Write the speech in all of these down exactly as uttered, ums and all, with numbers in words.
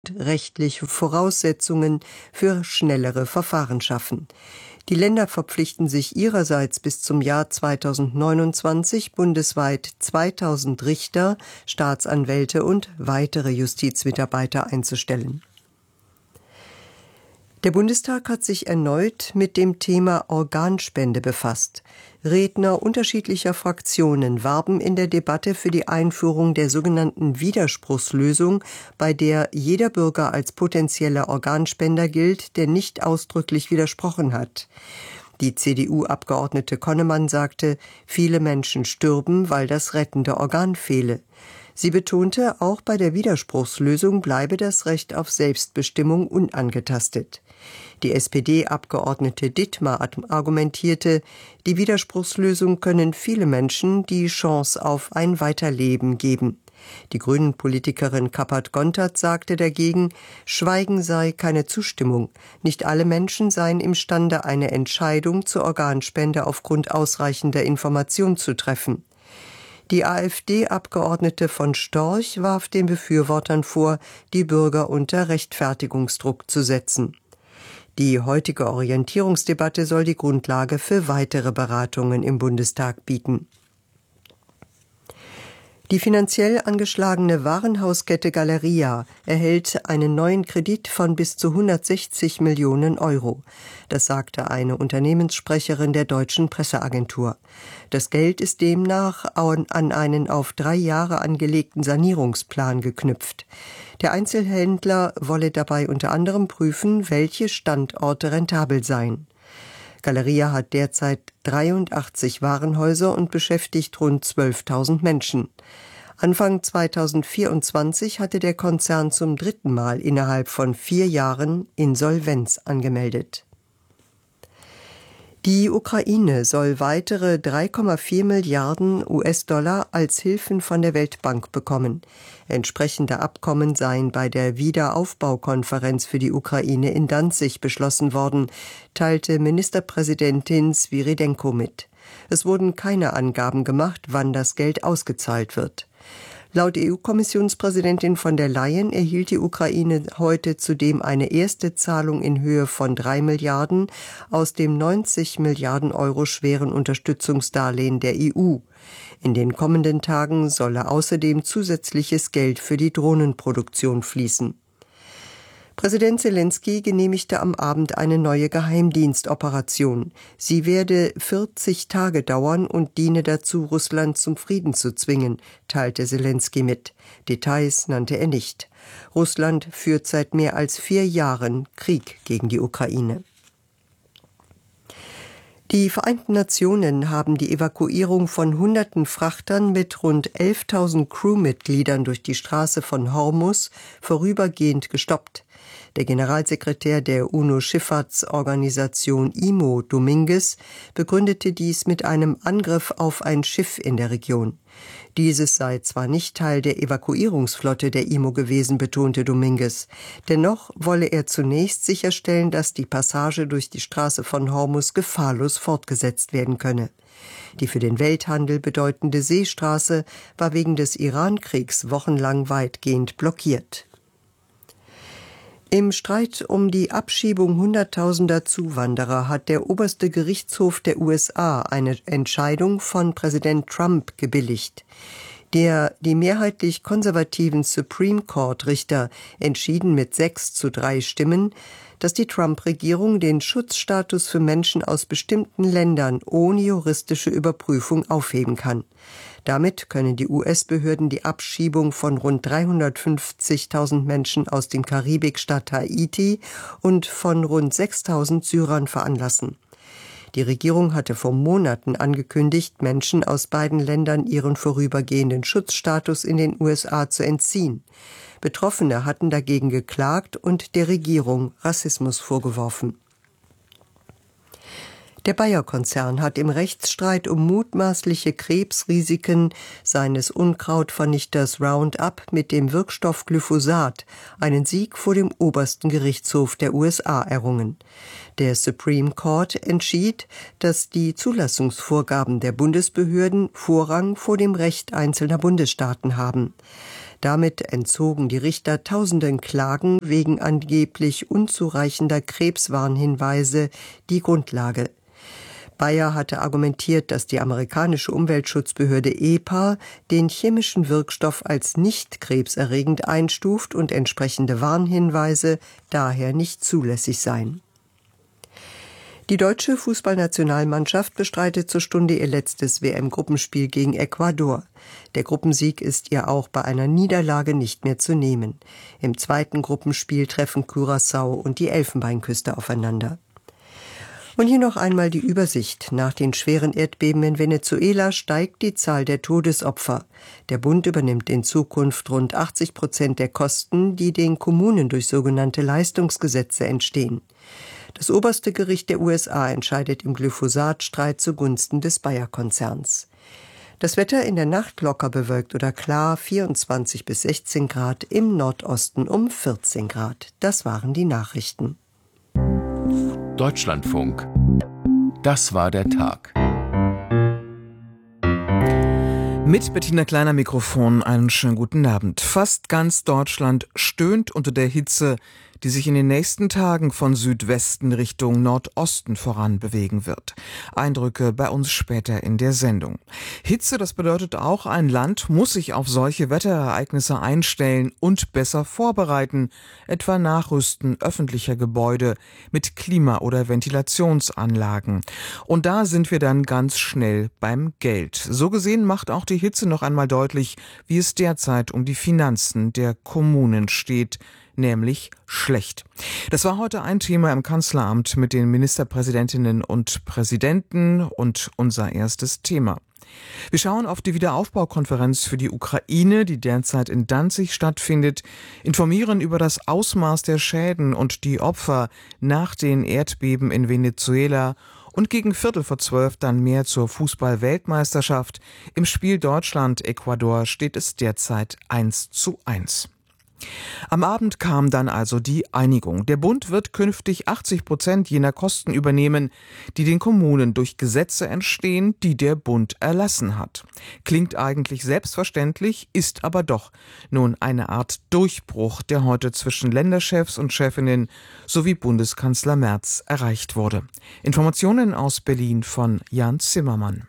rechtliche Voraussetzungen für schnellere Verfahren schaffen. Die Länder verpflichten sich ihrerseits bis zum Jahr zweitausendneunundzwanzig bundesweit zweitausend Richter, Staatsanwälte und weitere Justizmitarbeiter einzustellen. Der Bundestag hat sich erneut mit dem Thema Organspende befasst. Redner unterschiedlicher Fraktionen warben in der Debatte für die Einführung der sogenannten Widerspruchslösung, bei der jeder Bürger als potenzieller Organspender gilt, der nicht ausdrücklich widersprochen hat. Die C D U-Abgeordnete Konnemann sagte, viele Menschen stürben, weil das rettende Organ fehle. Sie betonte, auch bei der Widerspruchslösung bleibe das Recht auf Selbstbestimmung unangetastet. Die S P D-Abgeordnete Dittmar argumentierte, die Widerspruchslösung können viele Menschen die Chance auf ein Weiterleben geben. Die Grünen-Politikerin Kappert-Gontard sagte dagegen, Schweigen sei keine Zustimmung. Nicht alle Menschen seien imstande, eine Entscheidung zur Organspende aufgrund ausreichender Information zu treffen. Die AfD-Abgeordnete von Storch warf den Befürwortern vor, die Bürger unter Rechtfertigungsdruck zu setzen. Die heutige Orientierungsdebatte soll die Grundlage für weitere Beratungen im Bundestag bieten. Die finanziell angeschlagene Warenhauskette Galeria erhält einen neuen Kredit von bis zu hundertsechzig Millionen Euro. Das sagte eine Unternehmenssprecherin der deutschen Presseagentur. Das Geld ist demnach an einen auf drei Jahre angelegten Sanierungsplan geknüpft. Der Einzelhändler wolle dabei unter anderem prüfen, welche Standorte rentabel seien. Galeria hat derzeit dreiundachtzig Warenhäuser und beschäftigt rund zwölftausend Menschen. Anfang zweitausendvierundzwanzig hatte der Konzern zum dritten Mal innerhalb von vier Jahren Insolvenz angemeldet. Die Ukraine soll weitere drei Komma vier Milliarden U S-Dollar als Hilfen von der Weltbank bekommen. Entsprechende Abkommen seien bei der Wiederaufbaukonferenz für die Ukraine in Danzig beschlossen worden, teilte Ministerpräsidentin Svyrydenko mit. Es wurden keine Angaben gemacht, wann das Geld ausgezahlt wird. Laut E U-Kommissionspräsidentin von der Leyen erhielt die Ukraine heute zudem eine erste Zahlung in Höhe von drei Milliarden aus dem neunzig Milliarden Euro schweren Unterstützungsdarlehen der E U. In den kommenden Tagen solle außerdem zusätzliches Geld für die Drohnenproduktion fließen. Präsident Selenskyj genehmigte am Abend eine neue Geheimdienstoperation. Sie werde vierzig Tage dauern und diene dazu, Russland zum Frieden zu zwingen, teilte Selenskyj mit. Details nannte er nicht. Russland führt seit mehr als vier Jahren Krieg gegen die Ukraine. Die Vereinten Nationen haben die Evakuierung von hunderten Frachtern mit rund elftausend Crewmitgliedern durch die Straße von Hormuz vorübergehend gestoppt. Der Generalsekretär der UNO-Schifffahrtsorganisation I M O, Dominguez, begründete dies mit einem Angriff auf ein Schiff in der Region. Dieses sei zwar nicht Teil der Evakuierungsflotte der I M O gewesen, betonte Dominguez. Dennoch wolle er zunächst sicherstellen, dass die Passage durch die Straße von Hormuz gefahrlos fortgesetzt werden könne. Die für den Welthandel bedeutende Seestraße war wegen des Iran-Kriegs wochenlang weitgehend blockiert. Im Streit um die Abschiebung hunderttausender Zuwanderer hat der oberste Gerichtshof der U S A eine Entscheidung von Präsident Trump gebilligt. Der die mehrheitlich konservativen Supreme Court-Richter entschieden mit sechs zu drei Stimmen, dass die Trump-Regierung den Schutzstatus für Menschen aus bestimmten Ländern ohne juristische Überprüfung aufheben kann. Damit können die U S-Behörden die Abschiebung von rund dreihundertfünfzigtausend Menschen aus dem Karibikstaat Haiti und von rund sechstausend Syrern veranlassen. Die Regierung hatte vor Monaten angekündigt, Menschen aus beiden Ländern ihren vorübergehenden Schutzstatus in den U S A zu entziehen. Betroffene hatten dagegen geklagt und der Regierung Rassismus vorgeworfen. Der Bayer-Konzern hat im Rechtsstreit um mutmaßliche Krebsrisiken seines Unkrautvernichters Roundup mit dem Wirkstoff Glyphosat einen Sieg vor dem obersten Gerichtshof der U S A errungen. Der Supreme Court entschied, dass die Zulassungsvorgaben der Bundesbehörden Vorrang vor dem Recht einzelner Bundesstaaten haben. Damit entzogen die Richter tausenden Klagen wegen angeblich unzureichender Krebswarnhinweise die Grundlage. Bayer hatte argumentiert, dass die amerikanische Umweltschutzbehörde E P A den chemischen Wirkstoff als nicht krebserregend einstuft und entsprechende Warnhinweise daher nicht zulässig seien. Die deutsche Fußballnationalmannschaft bestreitet zur Stunde ihr letztes W M-Gruppenspiel gegen Ecuador. Der Gruppensieg ist ihr auch bei einer Niederlage nicht mehr zu nehmen. Im zweiten Gruppenspiel treffen Curaçao und die Elfenbeinküste aufeinander. Und hier noch einmal die Übersicht. Nach den schweren Erdbeben in Venezuela steigt die Zahl der Todesopfer. Der Bund übernimmt in Zukunft rund achtzig Prozent der Kosten, die den Kommunen durch sogenannte Leistungsgesetze entstehen. Das oberste Gericht der U S A entscheidet im Glyphosat-Streit zugunsten des Bayer-Konzerns. Das Wetter in der Nacht locker bewölkt oder klar, vierundzwanzig bis sechzehn Grad, im Nordosten um vierzehn Grad. Das waren die Nachrichten. Deutschlandfunk. Das war der Tag. Mit Bettina Kleiner Mikrofon einen schönen guten Abend. Fast ganz Deutschland stöhnt unter der Hitze, die sich in den nächsten Tagen von Südwesten Richtung Nordosten voran bewegen wird. Eindrücke bei uns später in der Sendung. Hitze, das bedeutet auch, ein Land muss sich auf solche Wetterereignisse einstellen und besser vorbereiten, etwa Nachrüsten öffentlicher Gebäude mit Klima- oder Ventilationsanlagen. Und da sind wir dann ganz schnell beim Geld. So gesehen macht auch die Hitze noch einmal deutlich, wie es derzeit um die Finanzen der Kommunen steht. Nämlich schlecht. Das war heute ein Thema im Kanzleramt mit den Ministerpräsidentinnen und Präsidenten und unser erstes Thema. Wir schauen auf die Wiederaufbaukonferenz für die Ukraine, die derzeit in Danzig stattfindet, informieren über das Ausmaß der Schäden und die Opfer nach den Erdbeben in Venezuela und gegen Viertel vor zwölf dann mehr zur Fußball-Weltmeisterschaft. Im Spiel Deutschland-Ecuador steht es derzeit eins zu eins. Am Abend kam dann also die Einigung. Der Bund wird künftig achtzig Prozent jener Kosten übernehmen, die den Kommunen durch Gesetze entstehen, die der Bund erlassen hat. Klingt eigentlich selbstverständlich, ist aber doch nun eine Art Durchbruch, der heute zwischen Länderchefs und Chefinnen sowie Bundeskanzler Merz erreicht wurde. Informationen aus Berlin von Jan Zimmermann.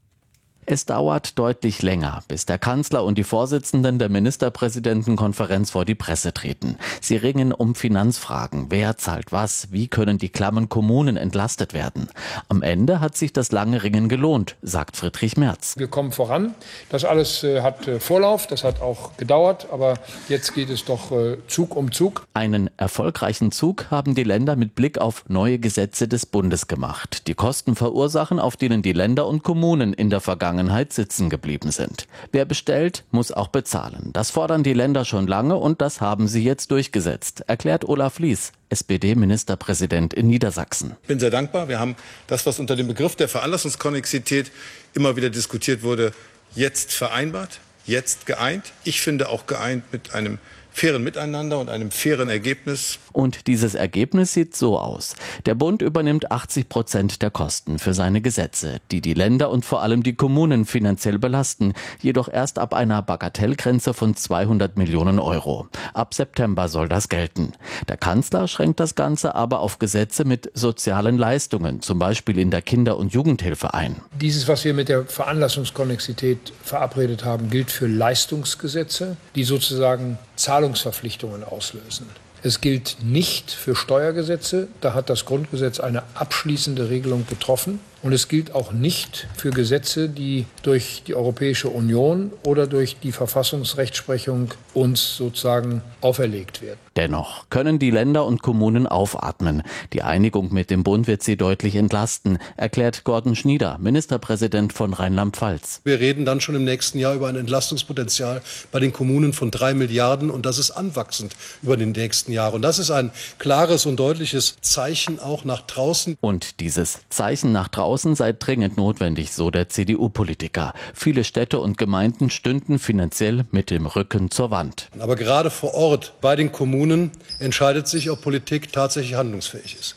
Es dauert deutlich länger, bis der Kanzler und die Vorsitzenden der Ministerpräsidentenkonferenz vor die Presse treten. Sie ringen um Finanzfragen. Wer zahlt was? Wie können die klammen Kommunen entlastet werden? Am Ende hat sich das lange Ringen gelohnt, sagt Friedrich Merz. Wir kommen voran. Das alles äh, hat äh, Vorlauf, das hat auch gedauert, aber jetzt geht es doch äh, Zug um Zug. Einen erfolgreichen Zug haben die Länder mit Blick auf neue Gesetze des Bundes gemacht, die Kosten verursachen, auf denen die Länder und Kommunen in der Vergangenheit sitzen geblieben sind. Wer bestellt, muss auch bezahlen. Das fordern die Länder schon lange und das haben sie jetzt durchgesetzt, erklärt Olaf Lies, S P D-Ministerpräsident in Niedersachsen. Ich bin sehr dankbar. Wir haben das, was unter dem Begriff der Veranlassungskonnexität immer wieder diskutiert wurde, jetzt vereinbart, jetzt geeint. Ich finde auch geeint mit einem fairen Miteinander und einem fairen Ergebnis. Und dieses Ergebnis sieht so aus. Der Bund übernimmt achtzig Prozent der Kosten für seine Gesetze, die die Länder und vor allem die Kommunen finanziell belasten, jedoch erst ab einer Bagatellgrenze von zweihundert Millionen Euro. Ab September soll das gelten. Der Kanzler schränkt das Ganze aber auf Gesetze mit sozialen Leistungen, zum Beispiel in der Kinder- und Jugendhilfe ein. Dieses, was wir mit der Veranlassungskonnexität verabredet haben, gilt für Leistungsgesetze, die sozusagen Zahlungsverpflichtungen auslösen. Es gilt nicht für Steuergesetze, da hat das Grundgesetz eine abschließende Regelung getroffen. Und es gilt auch nicht für Gesetze, die durch die Europäische Union oder durch die Verfassungsrechtsprechung uns sozusagen auferlegt werden. Dennoch können die Länder und Kommunen aufatmen. Die Einigung mit dem Bund wird sie deutlich entlasten, erklärt Gordon Schnieder, Ministerpräsident von Rheinland-Pfalz. Wir reden dann schon im nächsten Jahr über ein Entlastungspotenzial bei den Kommunen von drei Milliarden und das ist anwachsend über den nächsten Jahren. Und das ist ein klares und deutliches Zeichen auch nach draußen. Und dieses Zeichen nach draußen sei dringend notwendig, so der C D U-Politiker. Viele Städte und Gemeinden stünden finanziell mit dem Rücken zur Wand. Aber gerade vor Ort bei den Kommunen entscheidet sich, ob Politik tatsächlich handlungsfähig ist.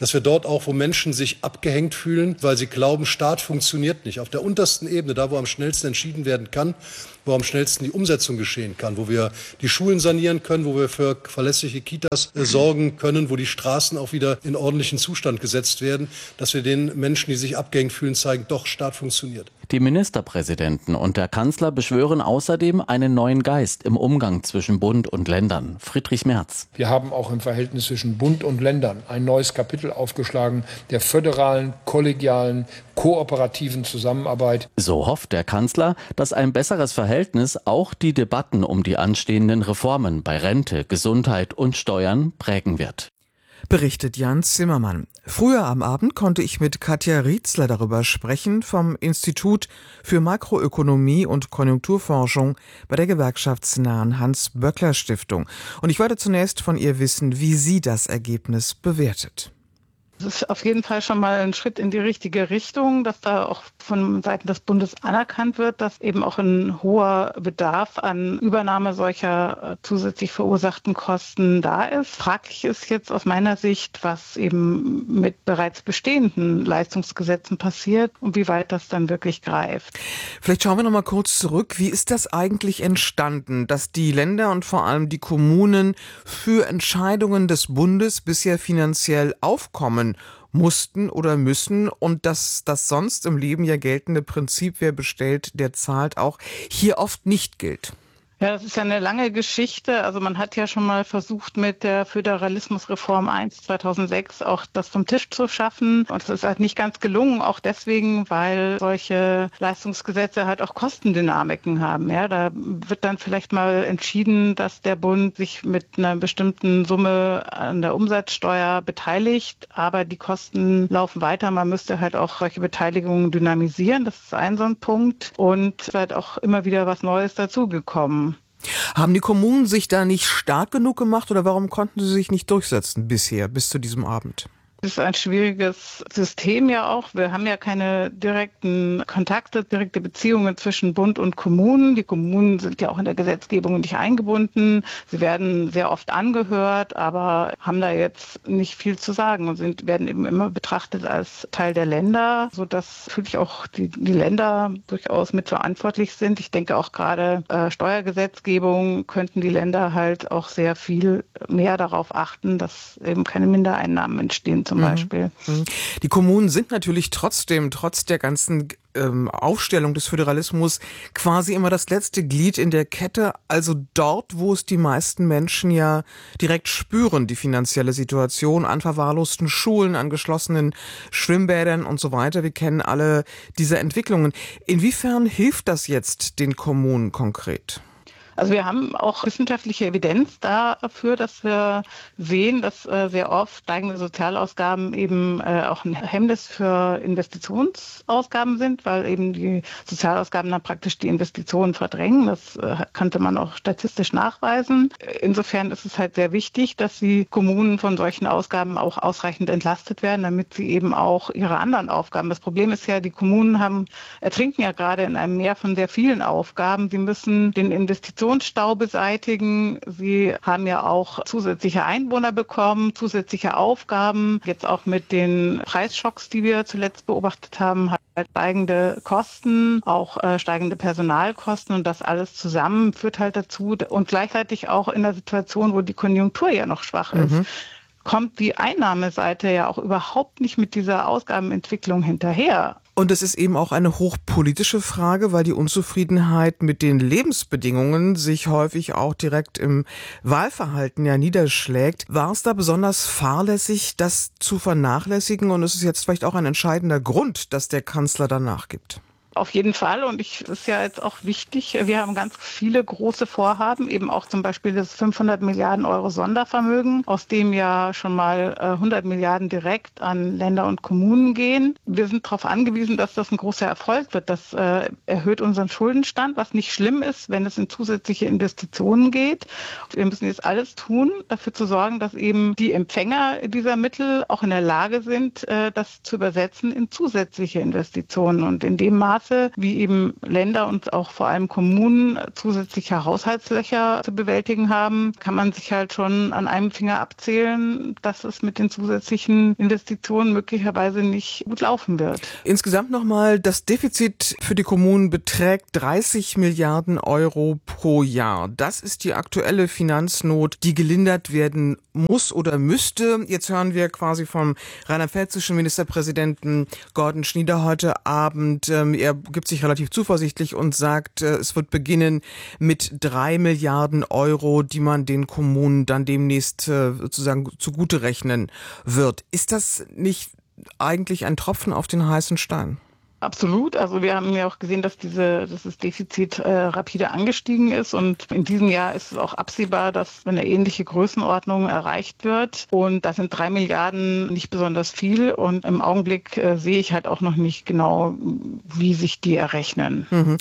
dass wir dort auch, wo Menschen sich abgehängt fühlen, weil sie glauben, Staat funktioniert nicht, auf der untersten Ebene, da wo am schnellsten entschieden werden kann, wo am schnellsten die Umsetzung geschehen kann, wo wir die Schulen sanieren können, wo wir für verlässliche Kitas äh, sorgen können, wo die Straßen auch wieder in ordentlichen Zustand gesetzt werden, dass wir den Menschen, die sich abgehängt fühlen, zeigen, doch, Staat funktioniert. Die Ministerpräsidenten und der Kanzler beschwören außerdem einen neuen Geist im Umgang zwischen Bund und Ländern. Friedrich Merz. Wir haben auch im Verhältnis zwischen Bund und Ländern ein neues Kapitel aufgeschlagen, der föderalen, kollegialen, kooperativen Zusammenarbeit. So hofft der Kanzler, dass ein besseres Verhältnis auch die Debatten um die anstehenden Reformen bei Rente, Gesundheit und Steuern prägen wird. Berichtet Jan Zimmermann. Früher am Abend konnte ich mit Katja Rietzler darüber sprechen vom Institut für Makroökonomie und Konjunkturforschung bei der gewerkschaftsnahen Hans-Böckler-Stiftung. Und ich wollte zunächst von ihr wissen, wie sie das Ergebnis bewertet. Das ist auf jeden Fall schon mal ein Schritt in die richtige Richtung, dass da auch von Seiten des Bundes anerkannt wird, dass eben auch ein hoher Bedarf an Übernahme solcher zusätzlich verursachten Kosten da ist. Fraglich ist jetzt aus meiner Sicht, was eben mit bereits bestehenden Leistungsgesetzen passiert und wie weit das dann wirklich greift. Vielleicht schauen wir noch mal kurz zurück. Wie ist das eigentlich entstanden, dass die Länder und vor allem die Kommunen für Entscheidungen des Bundes bisher finanziell aufkommen mussten oder müssen und dass das sonst im Leben ja geltende Prinzip, wer bestellt, der zahlt, auch hier oft nicht gilt? Ja, das ist ja eine lange Geschichte. Also man hat ja schon mal versucht, mit der Föderalismusreform eins zweitausendsechs auch das vom Tisch zu schaffen. Und es ist halt nicht ganz gelungen, auch deswegen, weil solche Leistungsgesetze halt auch Kostendynamiken haben. Ja, da wird dann vielleicht mal entschieden, dass der Bund sich mit einer bestimmten Summe an der Umsatzsteuer beteiligt, aber die Kosten laufen weiter. Man müsste halt auch solche Beteiligungen dynamisieren. Das ist ein so ein Punkt. Und es ist halt auch immer wieder was Neues dazugekommen. Haben die Kommunen sich da nicht stark genug gemacht oder warum konnten sie sich nicht durchsetzen bisher, bis zu diesem Abend? Das ist ein schwieriges System ja auch. Wir haben ja keine direkten Kontakte, direkte Beziehungen zwischen Bund und Kommunen. Die Kommunen sind ja auch in der Gesetzgebung nicht eingebunden. Sie werden sehr oft angehört, aber haben da jetzt nicht viel zu sagen und sind, werden eben immer betrachtet als Teil der Länder, sodass natürlich auch die, die Länder durchaus mitverantwortlich sind. Ich denke auch gerade äh, Steuergesetzgebung könnten die Länder halt auch sehr viel mehr darauf achten, dass eben keine Mindereinnahmen entstehen. Zum Beispiel. Die Kommunen sind natürlich trotzdem, trotz der ganzen ähm, Aufstellung des Föderalismus, quasi immer das letzte Glied in der Kette, also dort, wo es die meisten Menschen ja direkt spüren, die finanzielle Situation, an verwahrlosten Schulen, an geschlossenen Schwimmbädern und so weiter. Wir kennen alle diese Entwicklungen. Inwiefern hilft das jetzt den Kommunen konkret? Also wir haben auch wissenschaftliche Evidenz dafür, dass wir sehen, dass äh, sehr oft steigende Sozialausgaben eben äh, auch ein Hemmnis für Investitionsausgaben sind, weil eben die Sozialausgaben dann praktisch die Investitionen verdrängen. Das äh, könnte man auch statistisch nachweisen. Insofern ist es halt sehr wichtig, dass die Kommunen von solchen Ausgaben auch ausreichend entlastet werden, damit sie eben auch ihre anderen Aufgaben. Das Problem ist ja, die Kommunen haben ertrinken ja gerade in einem Meer von sehr vielen Aufgaben. Sie müssen den Investitionen Stau beseitigen. Sie haben ja auch zusätzliche Einwohner bekommen, zusätzliche Aufgaben. Jetzt auch mit den Preisschocks, die wir zuletzt beobachtet haben, halt steigende Kosten, auch äh, steigende Personalkosten und das alles zusammen führt halt dazu und gleichzeitig auch in der Situation, wo die Konjunktur ja noch schwach ist, mhm. kommt die Einnahmeseite ja auch überhaupt nicht mit dieser Ausgabenentwicklung hinterher. Und es ist eben auch eine hochpolitische Frage, weil die Unzufriedenheit mit den Lebensbedingungen sich häufig auch direkt im Wahlverhalten ja niederschlägt. War es da besonders fahrlässig, das zu vernachlässigen? Und es ist jetzt vielleicht auch ein entscheidender Grund, dass der Kanzler danach gibt. Auf jeden Fall. Und ich ist ja jetzt auch wichtig, wir haben ganz viele große Vorhaben, eben auch zum Beispiel das fünfhundert Milliarden Euro Sondervermögen, aus dem ja schon mal hundert Milliarden direkt an Länder und Kommunen gehen. Wir sind darauf angewiesen, dass das ein großer Erfolg wird. Das äh, erhöht unseren Schuldenstand, was nicht schlimm ist, wenn es in zusätzliche Investitionen geht. Wir müssen jetzt alles tun, dafür zu sorgen, dass eben die Empfänger dieser Mittel auch in der Lage sind, äh, das zu übersetzen in zusätzliche Investitionen. Und in dem Maße, Maße, wie eben Länder und auch vor allem Kommunen zusätzliche Haushaltslöcher zu bewältigen haben, kann man sich halt schon an einem Finger abzählen, dass es mit den zusätzlichen Investitionen möglicherweise nicht gut laufen wird. Insgesamt nochmal, das Defizit für die Kommunen beträgt dreißig Milliarden Euro pro Jahr. Das ist die aktuelle Finanznot, die gelindert werden muss oder müsste. Jetzt hören wir quasi vom rheinland-pfälzischen Ministerpräsidenten Gordon Schnieder heute Abend. Er gibt sich relativ zuversichtlich und sagt, es wird beginnen mit drei Milliarden Euro, die man den Kommunen dann demnächst sozusagen zugute rechnen wird. Ist das nicht eigentlich ein Tropfen auf den heißen Stein? Absolut. Also wir haben ja auch gesehen, dass diese, dass das Defizit äh, rapide angestiegen ist und in diesem Jahr ist es auch absehbar, dass eine ähnliche Größenordnung erreicht wird. Und das sind drei Milliarden nicht besonders viel und im Augenblick äh, sehe ich halt auch noch nicht genau, wie sich die errechnen. Mhm.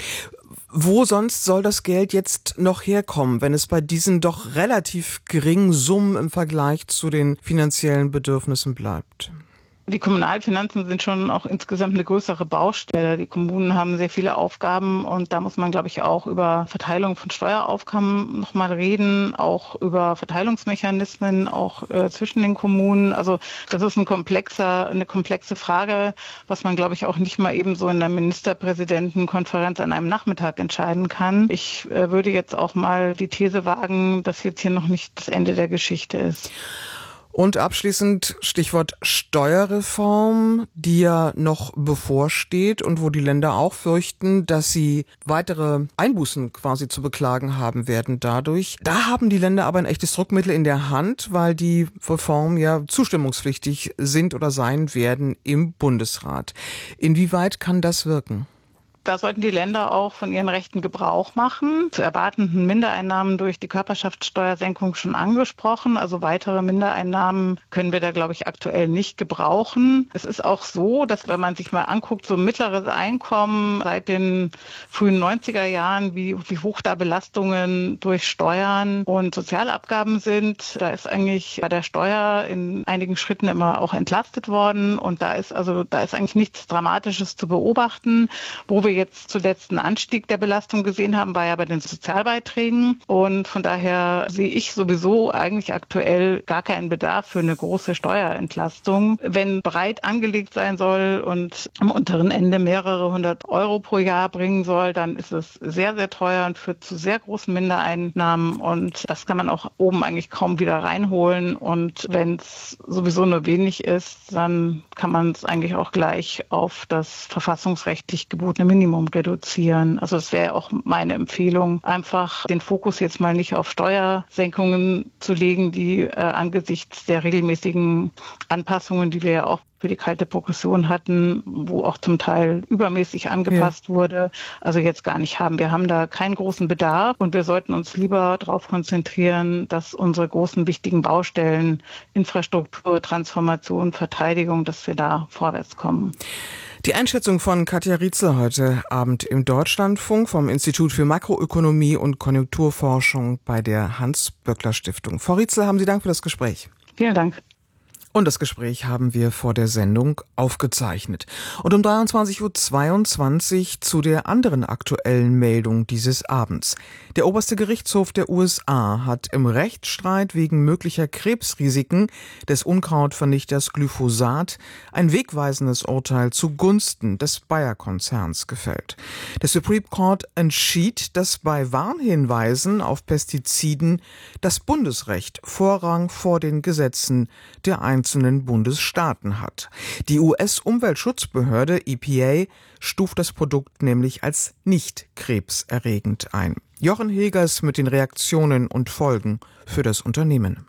Wo sonst soll das Geld jetzt noch herkommen, wenn es bei diesen doch relativ geringen Summen im Vergleich zu den finanziellen Bedürfnissen bleibt? Die Kommunalfinanzen sind schon auch insgesamt eine größere Baustelle. Die Kommunen haben sehr viele Aufgaben und da muss man, glaube ich, auch über Verteilung von Steueraufgaben nochmal reden, auch über Verteilungsmechanismen, auch äh, zwischen den Kommunen. Also das ist ein komplexer, eine komplexe Frage, was man, glaube ich, auch nicht mal eben so in der Ministerpräsidentenkonferenz an einem Nachmittag entscheiden kann. Ich äh, würde jetzt auch mal die These wagen, dass jetzt hier noch nicht das Ende der Geschichte ist. Und abschließend Stichwort Steuerreform, die ja noch bevorsteht und wo die Länder auch fürchten, dass sie weitere Einbußen quasi zu beklagen haben werden dadurch. Da haben die Länder aber ein echtes Druckmittel in der Hand, weil die Reformen ja zustimmungspflichtig sind oder sein werden im Bundesrat. Inwieweit kann das wirken? Da sollten die Länder auch von ihren Rechten Gebrauch machen. Zu erwartenden Mindereinnahmen durch die Körperschaftssteuersenkung schon angesprochen. Also weitere Mindereinnahmen können wir da, glaube ich, aktuell nicht gebrauchen. Es ist auch so, dass wenn man sich mal anguckt, so mittleres Einkommen seit den frühen neunziger Jahren, wie, wie hoch da Belastungen durch Steuern und Sozialabgaben sind, da ist eigentlich bei der Steuer in einigen Schritten immer auch entlastet worden. Und da ist also, da ist eigentlich nichts Dramatisches zu beobachten. Wo wir jetzt zuletzt einen Anstieg der Belastung gesehen haben, war ja bei den Sozialbeiträgen. Und von daher sehe ich sowieso eigentlich aktuell gar keinen Bedarf für eine große Steuerentlastung. Wenn breit angelegt sein soll und am unteren Ende mehrere hundert Euro pro Jahr bringen soll, dann ist es sehr, sehr teuer und führt zu sehr großen Mindereinnahmen. Und das kann man auch oben eigentlich kaum wieder reinholen. Und wenn es sowieso nur wenig ist, dann kann man es eigentlich auch gleich auf das verfassungsrechtlich gebotene Minimum reduzieren. Also das wäre auch meine Empfehlung, einfach den Fokus jetzt mal nicht auf Steuersenkungen zu legen, die äh, angesichts der regelmäßigen Anpassungen, die wir ja auch für die kalte Progression hatten, wo auch zum Teil übermäßig angepasst ja. wurde, also jetzt gar nicht haben. Wir haben da keinen großen Bedarf und wir sollten uns lieber darauf konzentrieren, dass unsere großen wichtigen Baustellen, Infrastruktur, Transformation, Verteidigung, dass wir da vorwärts kommen. Die Einschätzung von Katja Rietzler heute Abend im Deutschlandfunk vom Institut für Makroökonomie und Konjunkturforschung bei der Hans-Böckler-Stiftung. Frau Rietzler, haben Sie Dank für das Gespräch. Vielen Dank. Und das Gespräch haben wir vor der Sendung aufgezeichnet. Und um dreiundzwanzig Uhr zweiundzwanzig zu der anderen aktuellen Meldung dieses Abends. Der oberste Gerichtshof der U S A hat im Rechtsstreit wegen möglicher Krebsrisiken des Unkrautvernichters Glyphosat ein wegweisendes Urteil zugunsten des Bayer-Konzerns gefällt. Der Supreme Court entschied, dass bei Warnhinweisen auf Pestiziden das Bundesrecht Vorrang vor den Gesetzen der einzelnen Bundesstaaten hat. Die U S-Umweltschutzbehörde E P A stuft das Produkt nämlich als nicht krebserregend ein. Jochen Hilgers mit den Reaktionen und Folgen für das Unternehmen.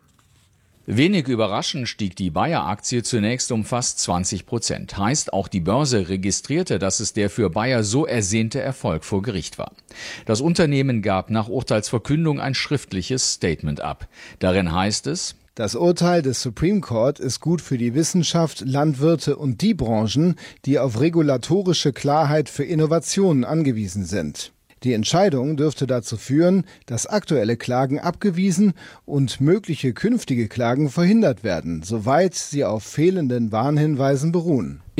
Wenig überraschend stieg die Bayer-Aktie zunächst um fast zwanzig Prozent. Heißt, auch die Börse registrierte, dass es der für Bayer so ersehnte Erfolg vor Gericht war. Das Unternehmen gab nach Urteilsverkündung ein schriftliches Statement ab. Darin heißt es: Das Urteil des Supreme Court ist gut für die Wissenschaft, Landwirte und die Branchen, die auf regulatorische Klarheit für Innovationen angewiesen sind. Die Entscheidung dürfte dazu führen, dass aktuelle Klagen abgewiesen und mögliche künftige Klagen verhindert werden, soweit sie auf fehlenden Warnhinweisen beruhen.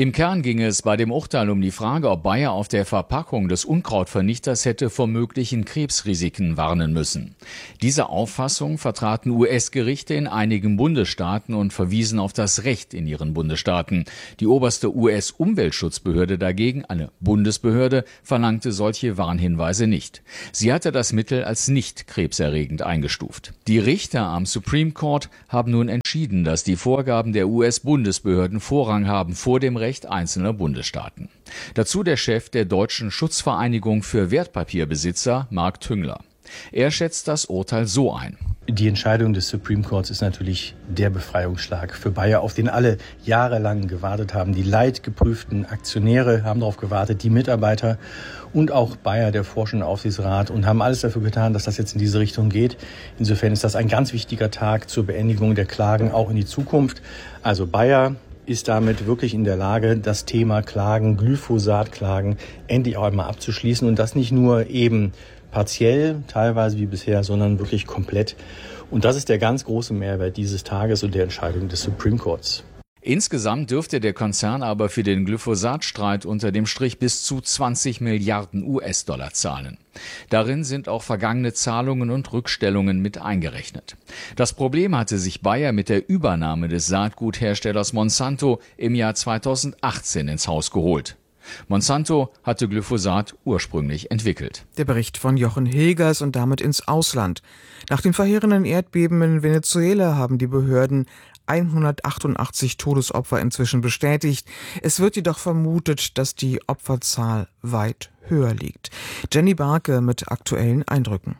Im Kern ging es bei dem Urteil um die Frage, ob Bayer auf der Verpackung des Unkrautvernichters hätte vor möglichen Krebsrisiken warnen müssen. Diese Auffassung vertraten U S-Gerichte in einigen Bundesstaaten und verwiesen auf das Recht in ihren Bundesstaaten. Die oberste U S-Umweltschutzbehörde dagegen, eine Bundesbehörde, verlangte solche Warnhinweise nicht. Sie hatte das Mittel als nicht krebserregend eingestuft. Die Richter am Supreme Court haben nun entschieden, dass die Vorgaben der U S-Bundesbehörden Vorrang haben vor dem Recht einzelner Bundesstaaten. Dazu der Chef der Deutschen Schutzvereinigung für Wertpapierbesitzer, Marc Tüngler. Er schätzt das Urteil so ein. Die Entscheidung des Supreme Courts ist natürlich der Befreiungsschlag für Bayer, auf den alle jahrelang gewartet haben. Die leidgeprüften Aktionäre haben darauf gewartet, die Mitarbeiter und auch Bayer, der Forschende Aufsichtsrat, und haben alles dafür getan, dass das jetzt in diese Richtung geht. Insofern ist das ein ganz wichtiger Tag zur Beendigung der Klagen auch in die Zukunft. Also Bayer ist damit wirklich in der Lage, das Thema Klagen, Glyphosat-Klagen endlich auch einmal abzuschließen und das nicht nur eben partiell, teilweise wie bisher, sondern wirklich komplett. Und das ist der ganz große Mehrwert dieses Tages und der Entscheidung des Supreme Courts. Insgesamt dürfte der Konzern aber für den Glyphosat-Streit unter dem Strich bis zu zwanzig Milliarden U S-Dollar zahlen. Darin sind auch vergangene Zahlungen und Rückstellungen mit eingerechnet. Das Problem hatte sich Bayer mit der Übernahme des Saatgutherstellers Monsanto im Jahr zweitausendachtzehn ins Haus geholt. Monsanto hatte Glyphosat ursprünglich entwickelt. Der Bericht von Jochen Hilgers und damit ins Ausland. Nach dem verheerenden Erdbeben in Venezuela haben die Behörden hundertachtundachtzig Todesopfer inzwischen bestätigt. Es wird jedoch vermutet, dass die Opferzahl weit höher liegt. Jenny Barke mit aktuellen Eindrücken.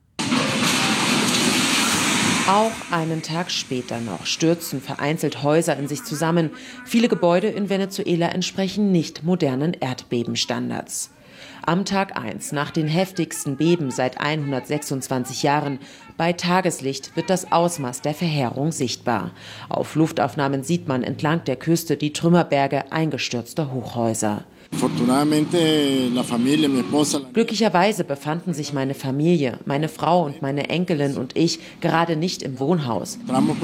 Auch einen Tag später noch stürzen vereinzelt Häuser in sich zusammen. Viele Gebäude in Venezuela entsprechen nicht modernen Erdbebenstandards. Am Tag eins, nach den heftigsten Beben seit hundertsechsundzwanzig Jahren, bei Tageslicht wird das Ausmaß der Verheerung sichtbar. Auf Luftaufnahmen sieht man entlang der Küste die Trümmerberge eingestürzter Hochhäuser. Glücklicherweise befanden sich meine Familie, meine Frau und meine Enkelin und ich gerade nicht im Wohnhaus,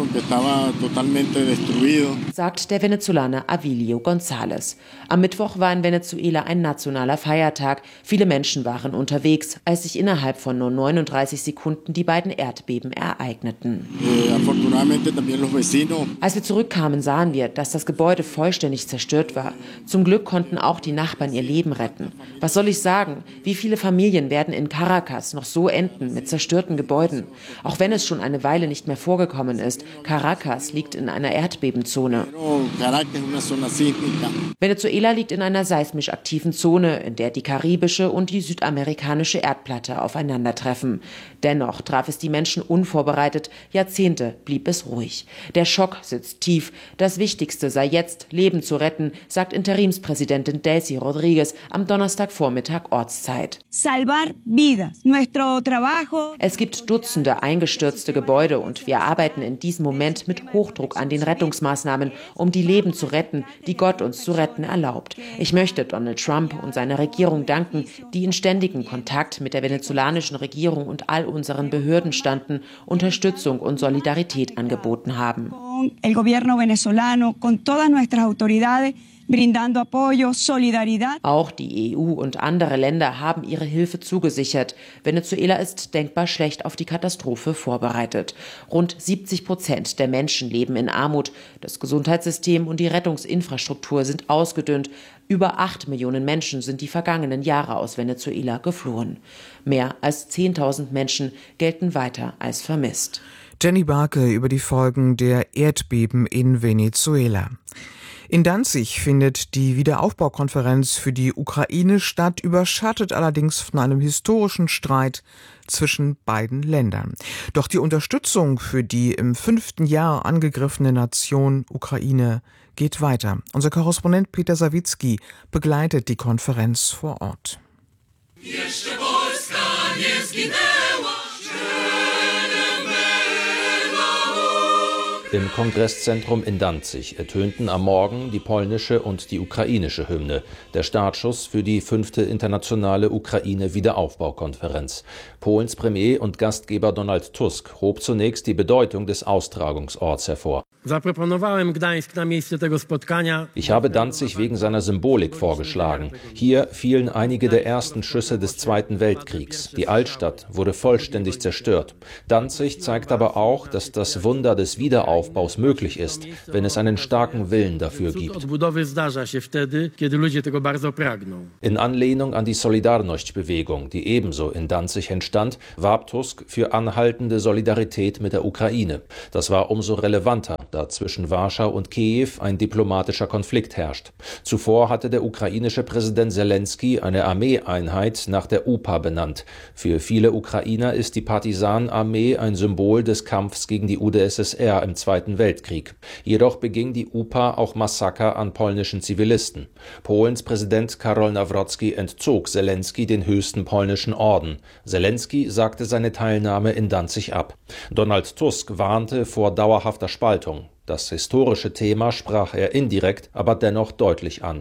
sagt der Venezolaner Avilio González. Am Mittwoch war in Venezuela ein nationaler Feiertag. Viele Menschen waren unterwegs, als sich innerhalb von nur neununddreißig Sekunden die beiden Erdbeben ereigneten. Als wir zurückkamen, sahen wir, dass das Gebäude vollständig zerstört war. Zum Glück konnten auch die Nachbarn ihr Leben retten. Was soll ich sagen? Wie viele Familien werden in Caracas noch so enden mit zerstörten Gebäuden? Auch wenn es schon eine Weile nicht mehr vorgekommen ist, Caracas liegt in einer Erdbebenzone. Venezuela liegt in einer seismisch aktiven Zone, in der die karibische und die südamerikanische Erdplatte aufeinandertreffen. Dennoch traf es die Menschen unvorbereitet. Jahrzehnte blieb es ruhig. Der Schock sitzt tief. Das Wichtigste sei jetzt, Leben zu retten, sagt Interimspräsidentin Delcy Rodriguez am Donnerstagvormittag Ortszeit. Salvar vidas. Nuestro trabajo. Es gibt Dutzende eingestürzte Gebäude und wir arbeiten in diesem Moment mit Hochdruck an den Rettungsmaßnahmen, um die Leben zu retten, die Gott uns zu retten erlaubt. Ich möchte Donald Trump und seiner Regierung danken, die in ständigem Kontakt mit der venezolanischen Regierung und all unseren Behörden standen, Unterstützung und Solidarität angeboten haben. El gobierno venezolano, con todas nuestras autoridades, brindando apoyo, solidaridad. Auch die E U und andere Länder haben ihre Hilfe zugesichert. Venezuela ist denkbar schlecht auf die Katastrophe vorbereitet. Rund siebzig Prozent der Menschen leben in Armut. Das Gesundheitssystem und die Rettungsinfrastruktur sind ausgedünnt. Über acht Millionen Menschen sind die vergangenen Jahre aus Venezuela geflohen. Mehr als zehntausend Menschen gelten weiter als vermisst. Jenny Barke über die Folgen der Erdbeben in Venezuela. In Danzig findet die Wiederaufbaukonferenz für die Ukraine statt, überschattet allerdings von einem historischen Streit zwischen beiden Ländern. Doch die Unterstützung für die im fünften Jahr angegriffene Nation Ukraine geht weiter. Unser Korrespondent Peter Sawicki begleitet die Konferenz vor Ort. Im Kongresszentrum in Danzig ertönten am Morgen die polnische und die ukrainische Hymne, der Startschuss für die fünfte internationale Ukraine-Wiederaufbaukonferenz. Polens Premier und Gastgeber Donald Tusk hob zunächst die Bedeutung des Austragungsorts hervor. Ich habe Danzig wegen seiner Symbolik vorgeschlagen. Hier fielen einige der ersten Schüsse des Zweiten Weltkriegs. Die Altstadt wurde vollständig zerstört. Danzig zeigt aber auch, dass das Wunder des Wiederaufbaus möglich ist, wenn es einen starken Willen dafür gibt. In Anlehnung an die Solidarność-Bewegung, die ebenso in Danzig entstand, warb Tusk für anhaltende Solidarität mit der Ukraine. Das war umso relevanter, da zwischen Warschau und Kiew ein diplomatischer Konflikt herrscht. Zuvor hatte der ukrainische Präsident Selenskyj eine Armeeeinheit nach der U P A benannt. Für viele Ukrainer ist die Partisanenarmee ein Symbol des Kampfs gegen die U d S S R im Zweiten Weltkrieg. Jedoch beging die U P A auch Massaker an polnischen Zivilisten. Polens Präsident Karol Nawrocki entzog Selenskyj den höchsten polnischen Orden. Selenskyj sagte seine Teilnahme in Danzig ab. Donald Tusk warnte vor dauerhafter Spaltung. Das historische Thema sprach er indirekt, aber dennoch deutlich an.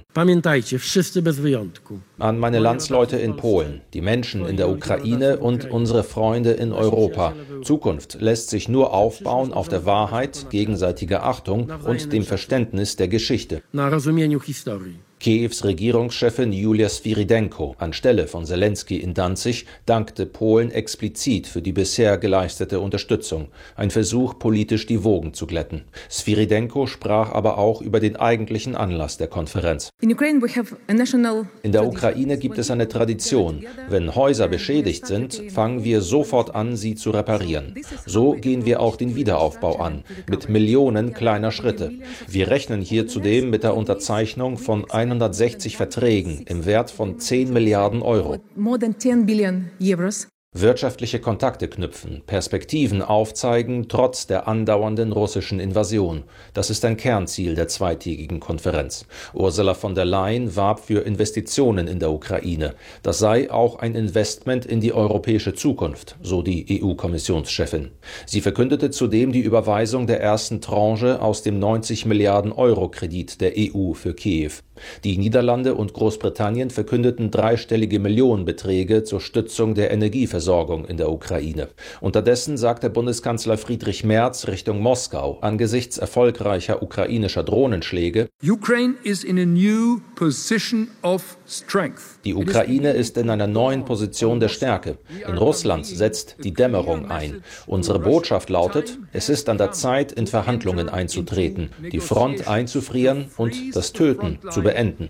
An meine Landsleute in Polen, die Menschen in der Ukraine und unsere Freunde in Europa. Zukunft lässt sich nur aufbauen auf der Wahrheit, gegenseitiger Achtung und dem Verständnis der Geschichte. Kiews Regierungschefin Julia Swirydenko anstelle von Selenskyj in Danzig dankte Polen explizit für die bisher geleistete Unterstützung, ein Versuch, politisch die Wogen zu glätten. Swirydenko sprach aber auch über den eigentlichen Anlass der Konferenz. In der Ukraine gibt es eine Tradition. Wenn Häuser beschädigt sind, fangen wir sofort an, sie zu reparieren. So gehen wir auch den Wiederaufbau an, mit Millionen kleiner Schritte. Wir rechnen hier zudem mit der Unterzeichnung von hundertsechzig Verträgen im Wert von zehn Milliarden Euro. Wirtschaftliche Kontakte knüpfen, Perspektiven aufzeigen, trotz der andauernden russischen Invasion. Das ist ein Kernziel der zweitägigen Konferenz. Ursula von der Leyen warb für Investitionen in der Ukraine. Das sei auch ein Investment in die europäische Zukunft, so die E U-Kommissionschefin. Sie verkündete zudem die Überweisung der ersten Tranche aus dem neunzig Milliarden Euro Kredit der E U für Kiew. Die Niederlande und Großbritannien verkündeten dreistellige Millionenbeträge zur Stützung der Energieversorgung in der Ukraine. Unterdessen sagte Bundeskanzler Friedrich Merz Richtung Moskau angesichts erfolgreicher ukrainischer Drohnenschläge: Ukraine is in a new position of strength. Die Ukraine ist in einer neuen Position der Stärke. In Russland setzt die Dämmerung ein. Unsere Botschaft lautet, es ist an der Zeit, in Verhandlungen einzutreten, die Front einzufrieren und das Töten zu beenden.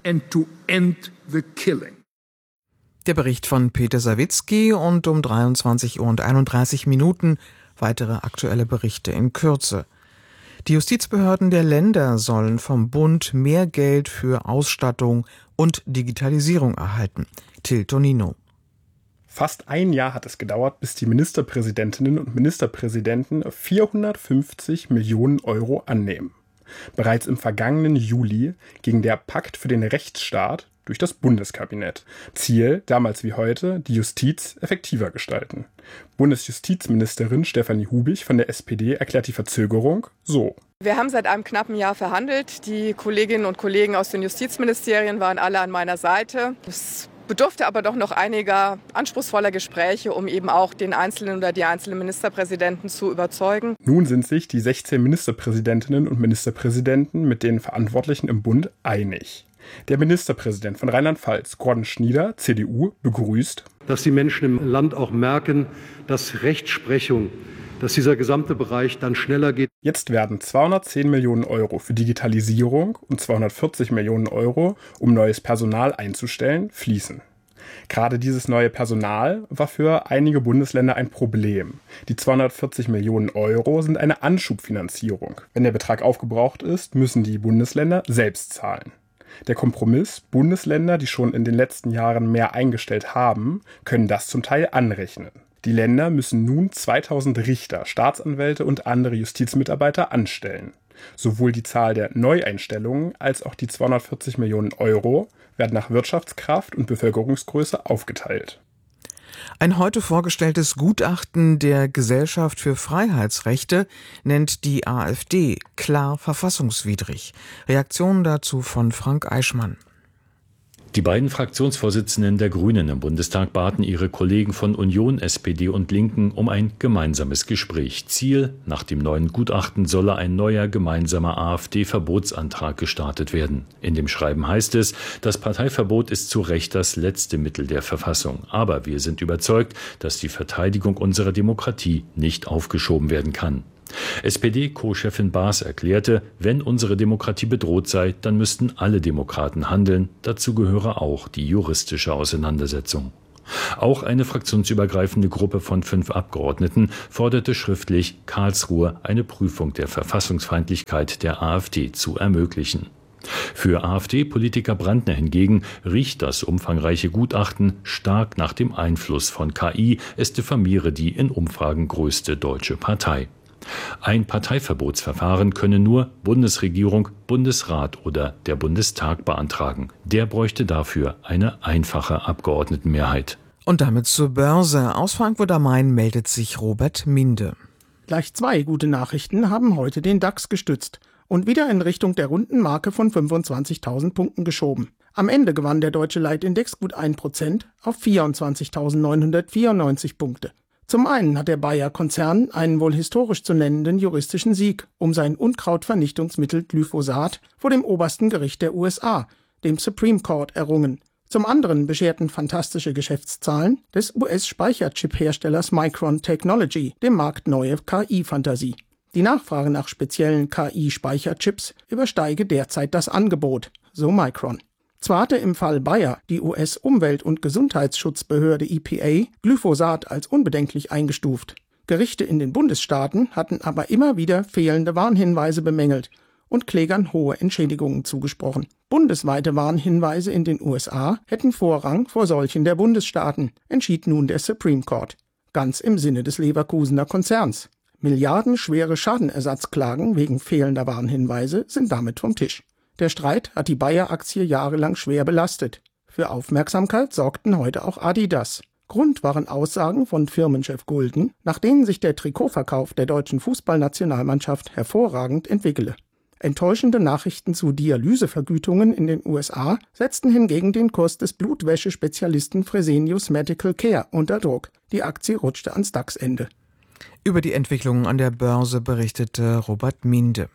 Der Bericht von Peter Sawicki und um dreiundzwanzig Uhr und einunddreißig Minuten weitere aktuelle Berichte in Kürze. Die Justizbehörden der Länder sollen vom Bund mehr Geld für Ausstattung und Digitalisierung erhalten. Till Tonino. Fast ein Jahr hat es gedauert, bis die Ministerpräsidentinnen und Ministerpräsidenten vierhundertfünfzig Millionen Euro annehmen. Bereits im vergangenen Juli ging der Pakt für den Rechtsstaat durch das Bundeskabinett. Ziel, damals wie heute, die Justiz effektiver gestalten. Bundesjustizministerin Stefanie Hubich von der S P D erklärt die Verzögerung so. Wir haben seit einem knappen Jahr verhandelt. Die Kolleginnen und Kollegen aus den Justizministerien waren alle an meiner Seite. Es bedurfte aber doch noch einiger anspruchsvoller Gespräche, um eben auch den einzelnen oder die einzelnen Ministerpräsidenten zu überzeugen. Nun sind sich die sechzehn Ministerpräsidentinnen und Ministerpräsidenten mit den Verantwortlichen im Bund einig. Der Ministerpräsident von Rheinland-Pfalz, Gordon Schnieder, C D U, begrüßt, dass die Menschen im Land auch merken, dass Rechtsprechung, dass dieser gesamte Bereich dann schneller geht. Jetzt werden zweihundertzehn Millionen Euro für Digitalisierung und zweihundertvierzig Millionen Euro, um neues Personal einzustellen, fließen. Gerade dieses neue Personal war für einige Bundesländer ein Problem. Die zweihundertvierzig Millionen Euro sind eine Anschubfinanzierung. Wenn der Betrag aufgebraucht ist, müssen die Bundesländer selbst zahlen. Der Kompromiss, Bundesländer, die schon in den letzten Jahren mehr eingestellt haben, können das zum Teil anrechnen. Die Länder müssen nun zweitausend Richter, Staatsanwälte und andere Justizmitarbeiter anstellen. Sowohl die Zahl der Neueinstellungen als auch die zweihundertvierzig Millionen Euro werden nach Wirtschaftskraft und Bevölkerungsgröße aufgeteilt. Ein heute vorgestelltes Gutachten der Gesellschaft für Freiheitsrechte nennt die AfD klar verfassungswidrig. Reaktionen dazu von Frank Eichmann. Die beiden Fraktionsvorsitzenden der Grünen im Bundestag baten ihre Kollegen von Union, S P D und Linken um ein gemeinsames Gespräch. Ziel: Nach dem neuen Gutachten solle ein neuer gemeinsamer AfD-Verbotsantrag gestartet werden. In dem Schreiben heißt es, das Parteiverbot ist zu Recht das letzte Mittel der Verfassung. Aber wir sind überzeugt, dass die Verteidigung unserer Demokratie nicht aufgeschoben werden kann. S P D-Co-Chefin Baas erklärte, wenn unsere Demokratie bedroht sei, dann müssten alle Demokraten handeln. Dazu gehöre auch die juristische Auseinandersetzung. Auch eine fraktionsübergreifende Gruppe von fünf Abgeordneten forderte schriftlich, Karlsruhe eine Prüfung der Verfassungsfeindlichkeit der AfD zu ermöglichen. Für AfD-Politiker Brandner hingegen riecht das umfangreiche Gutachten stark nach dem Einfluss von K I. Es diffamiere die in Umfragen größte deutsche Partei. Ein Parteiverbotsverfahren könne nur Bundesregierung, Bundesrat oder der Bundestag beantragen. Der bräuchte dafür eine einfache Abgeordnetenmehrheit. Und damit zur Börse. Aus Frankfurt am Main meldet sich Robert Minde. Gleich zwei gute Nachrichten haben heute den DAX gestützt und wieder in Richtung der runden Marke von fünfundzwanzigtausend Punkten geschoben. Am Ende gewann der deutsche Leitindex gut ein Prozent auf vierundzwanzigtausendneunhundertvierundneunzig Punkte. Zum einen hat der Bayer-Konzern einen wohl historisch zu nennenden juristischen Sieg um sein Unkrautvernichtungsmittel Glyphosat vor dem obersten Gericht der U S A, dem Supreme Court, errungen. Zum anderen bescherten fantastische Geschäftszahlen des U S-Speicherchip-Herstellers Micron Technology dem Markt neue K I-Fantasie. Die Nachfrage nach speziellen K I-Speicherchips übersteige derzeit das Angebot, so Micron. Zwar hatte im Fall Bayer die U S-Umwelt- und Gesundheitsschutzbehörde E P A Glyphosat als unbedenklich eingestuft. Gerichte in den Bundesstaaten hatten aber immer wieder fehlende Warnhinweise bemängelt und Klägern hohe Entschädigungen zugesprochen. Bundesweite Warnhinweise in den U S A hätten Vorrang vor solchen der Bundesstaaten, entschied nun der Supreme Court. Ganz im Sinne des Leverkusener Konzerns. Milliardenschwere Schadenersatzklagen wegen fehlender Warnhinweise sind damit vom Tisch. Der Streit hat die Bayer-Aktie jahrelang schwer belastet. Für Aufmerksamkeit sorgten heute auch Adidas. Grund waren Aussagen von Firmenchef Gulden, nach denen sich der Trikotverkauf der deutschen Fußballnationalmannschaft hervorragend entwickele. Enttäuschende Nachrichten zu Dialysevergütungen in den U S A setzten hingegen den Kurs des Blutwäschespezialisten Fresenius Medical Care unter Druck. Die Aktie rutschte ans DAX-Ende. Über die Entwicklungen an der Börse berichtete Robert Minde.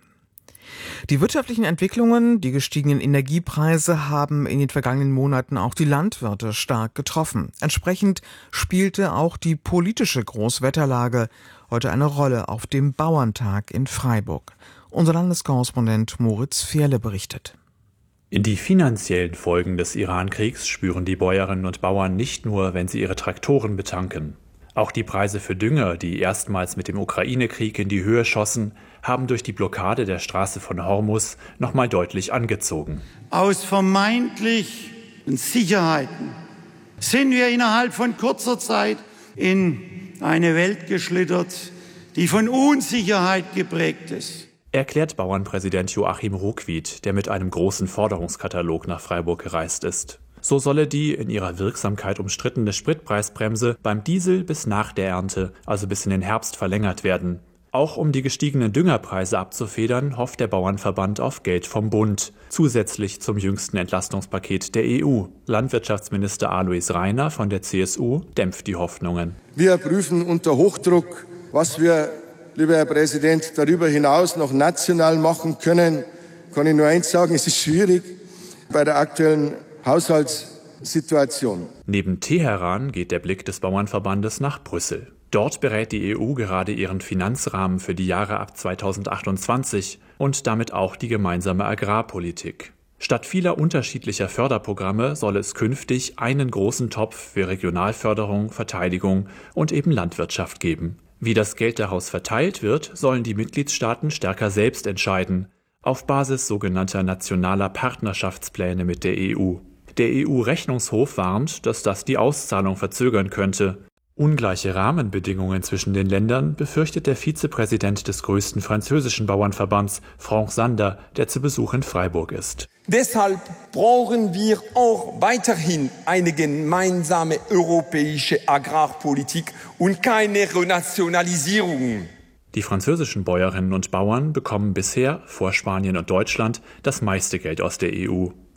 Die wirtschaftlichen Entwicklungen, die gestiegenen Energiepreise haben in den vergangenen Monaten auch die Landwirte stark getroffen. Entsprechend spielte auch die politische Großwetterlage heute eine Rolle auf dem Bauerntag in Freiburg. Unser Landeskorrespondent Moritz Fehrle berichtet. Die finanziellen Folgen des Iran-Kriegs spüren die Bäuerinnen und Bauern nicht nur, wenn sie ihre Traktoren betanken. Auch die Preise für Dünger, die erstmals mit dem Ukraine-Krieg in die Höhe schossen, haben durch die Blockade der Straße von Hormuz nochmal deutlich angezogen. Aus vermeintlichen Sicherheiten sind wir innerhalb von kurzer Zeit in eine Welt geschlittert, die von Unsicherheit geprägt ist. Erklärt Bauernpräsident Joachim Ruckwied, der mit einem großen Forderungskatalog nach Freiburg gereist ist. So solle die in ihrer Wirksamkeit umstrittene Spritpreisbremse beim Diesel bis nach der Ernte, also bis in den Herbst, verlängert werden. Auch um die gestiegenen Düngerpreise abzufedern, hofft der Bauernverband auf Geld vom Bund, zusätzlich zum jüngsten Entlastungspaket der E U. Landwirtschaftsminister Alois Rainer von der C S U dämpft die Hoffnungen. Wir prüfen unter Hochdruck, was wir, lieber Herr Präsident, darüber hinaus noch national machen können. Kann ich nur eins sagen, es ist schwierig bei der aktuellen Haushaltssituation. Neben Teheran geht der Blick des Bauernverbandes nach Brüssel. Dort berät die E U gerade ihren Finanzrahmen für die Jahre ab zweitausendachtundzwanzig und damit auch die gemeinsame Agrarpolitik. Statt vieler unterschiedlicher Förderprogramme soll es künftig einen großen Topf für Regionalförderung, Verteidigung und eben Landwirtschaft geben. Wie das Geld daraus verteilt wird, sollen die Mitgliedstaaten stärker selbst entscheiden, auf Basis sogenannter nationaler Partnerschaftspläne mit der E U. Der E U-Rechnungshof warnt, dass das die Auszahlung verzögern könnte. Ungleiche Rahmenbedingungen zwischen den Ländern befürchtet der Vizepräsident des größten französischen Bauernverbands, Franck Sander, der zu Besuch in Freiburg ist. Deshalb brauchen wir auch weiterhin eine gemeinsame europäische Agrarpolitik und keine Renationalisierung. Die französischen Bäuerinnen und Bauern bekommen bisher, vor Spanien und Deutschland, das meiste Geld aus der E U.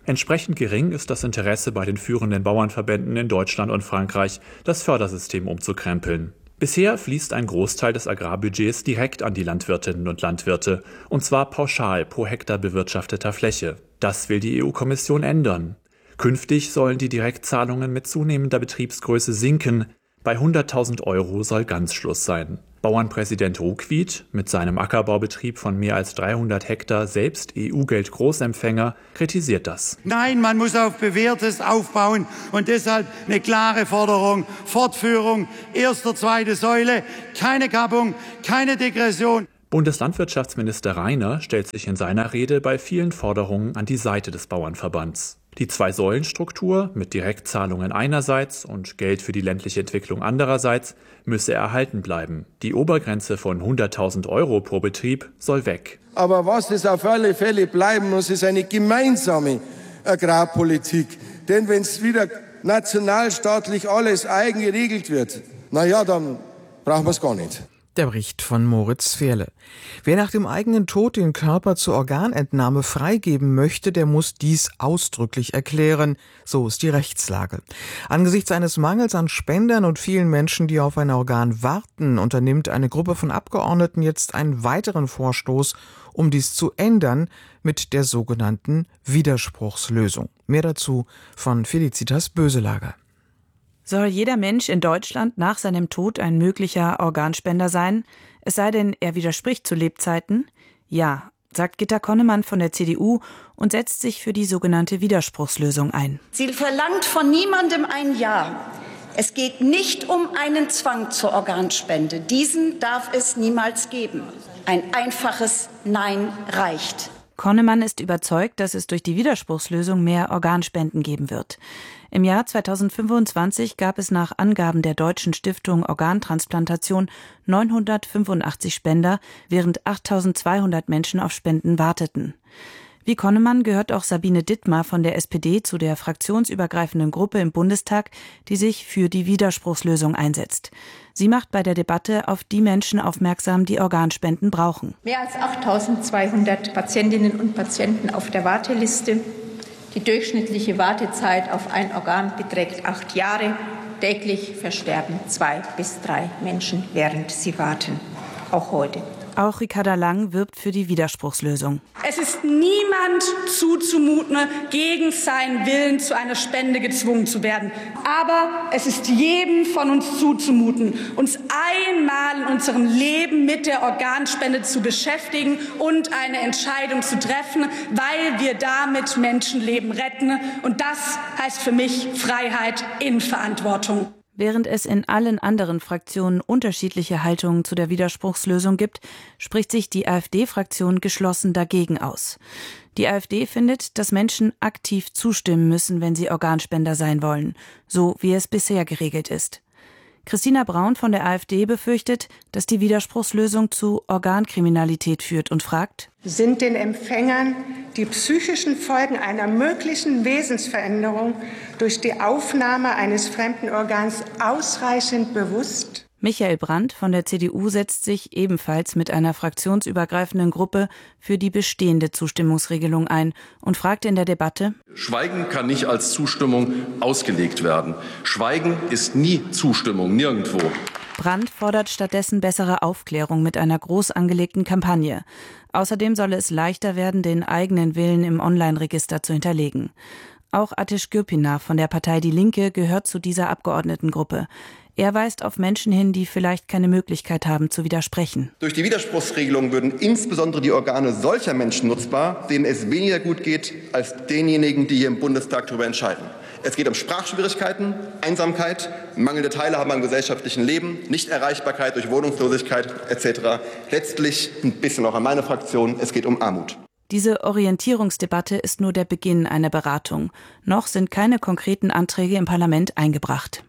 Entsprechend gering ist das Interesse bei den führenden Bauernverbänden in Deutschland und Frankreich, das Fördersystem umzukrempeln. Bisher fließt ein Großteil des Agrarbudgets direkt an die Landwirtinnen und Landwirte, und zwar pauschal pro Hektar bewirtschafteter Fläche. Das will die E U-Kommission ändern. Künftig sollen die Direktzahlungen mit zunehmender Betriebsgröße sinken. Bei hunderttausend Euro soll ganz Schluss sein. Bauernpräsident Ruckwied, mit seinem Ackerbaubetrieb von mehr als dreihundert Hektar selbst E U-Geld-Großempfänger, kritisiert das. Nein, man muss auf Bewährtes aufbauen und deshalb eine klare Forderung, Fortführung, erste, zweite Säule, keine Kappung, keine Degression. Bundeslandwirtschaftsminister Rainer stellt sich in seiner Rede bei vielen Forderungen an die Seite des Bauernverbands. Die Zwei-Säulen-Struktur mit Direktzahlungen einerseits und Geld für die ländliche Entwicklung andererseits müsse erhalten bleiben. Die Obergrenze von hunderttausend Euro pro Betrieb soll weg. Aber was es auf alle Fälle bleiben muss, ist eine gemeinsame Agrarpolitik. Denn wenn es wieder nationalstaatlich alles eigen geregelt wird, na ja, dann brauchen wir es gar nicht. Der Bericht von Moritz Fehrle. Wer nach dem eigenen Tod den Körper zur Organentnahme freigeben möchte, der muss dies ausdrücklich erklären. So ist die Rechtslage. Angesichts eines Mangels an Spendern und vielen Menschen, die auf ein Organ warten, unternimmt eine Gruppe von Abgeordneten jetzt einen weiteren Vorstoß, um dies zu ändern, mit der sogenannten Widerspruchslösung. Mehr dazu von Felicitas Böselager. Soll jeder Mensch in Deutschland nach seinem Tod ein möglicher Organspender sein? Es sei denn, er widerspricht zu Lebzeiten? Ja, sagt Gitta Konnemann von der C D U und setzt sich für die sogenannte Widerspruchslösung ein. Sie verlangt von niemandem ein Ja. Es geht nicht um einen Zwang zur Organspende. Diesen darf es niemals geben. Ein einfaches Nein reicht. Konnemann ist überzeugt, dass es durch die Widerspruchslösung mehr Organspenden geben wird. Im Jahr zweitausendfünfundzwanzig gab es nach Angaben der Deutschen Stiftung Organtransplantation neunhundertfünfundachtzig Spender, während achttausendzweihundert Menschen auf Spenden warteten. Wie Konnemann gehört auch Sabine Dittmar von der S P D zu der fraktionsübergreifenden Gruppe im Bundestag, die sich für die Widerspruchslösung einsetzt. Sie macht bei der Debatte auf die Menschen aufmerksam, die Organspenden brauchen. Mehr als achttausendzweihundert Patientinnen und Patienten auf der Warteliste. Die durchschnittliche Wartezeit auf ein Organ beträgt acht Jahre. Täglich versterben zwei bis drei Menschen, während sie warten. Auch heute. Auch Ricarda Lang wirbt für die Widerspruchslösung. Es ist niemand zuzumuten, gegen seinen Willen zu einer Spende gezwungen zu werden. Aber es ist jedem von uns zuzumuten, uns einmal in unserem Leben mit der Organspende zu beschäftigen und eine Entscheidung zu treffen, weil wir damit Menschenleben retten. Und das heißt für mich Freiheit in Verantwortung. Während es in allen anderen Fraktionen unterschiedliche Haltungen zu der Widerspruchslösung gibt, spricht sich die AfD-Fraktion geschlossen dagegen aus. Die AfD findet, dass Menschen aktiv zustimmen müssen, wenn sie Organspender sein wollen, so wie es bisher geregelt ist. Christina Braun von der AfD befürchtet, dass die Widerspruchslösung zu Organkriminalität führt und fragt: Sind den Empfängern die psychischen Folgen einer möglichen Wesensveränderung durch die Aufnahme eines fremden Organs ausreichend bewusst? Michael Brandt von der C D U setzt sich ebenfalls mit einer fraktionsübergreifenden Gruppe für die bestehende Zustimmungsregelung ein und fragt in der Debatte: Schweigen kann nicht als Zustimmung ausgelegt werden. Schweigen ist nie Zustimmung, nirgendwo. Brandt fordert stattdessen bessere Aufklärung mit einer groß angelegten Kampagne. Außerdem solle es leichter werden, den eigenen Willen im Online-Register zu hinterlegen. Auch Ateş Gürpınar von der Partei Die Linke gehört zu dieser Abgeordnetengruppe. Er weist auf Menschen hin, die vielleicht keine Möglichkeit haben, zu widersprechen. Durch die Widerspruchsregelung würden insbesondere die Organe solcher Menschen nutzbar, denen es weniger gut geht, als denjenigen, die hier im Bundestag darüber entscheiden. Es geht um Sprachschwierigkeiten, Einsamkeit, mangelnde Teilhabe am gesellschaftlichen Leben, Nichterreichbarkeit durch Wohnungslosigkeit et cetera. Letztlich ein bisschen auch an meine Fraktion, es geht um Armut. Diese Orientierungsdebatte ist nur der Beginn einer Beratung. Noch sind keine konkreten Anträge im Parlament eingebracht.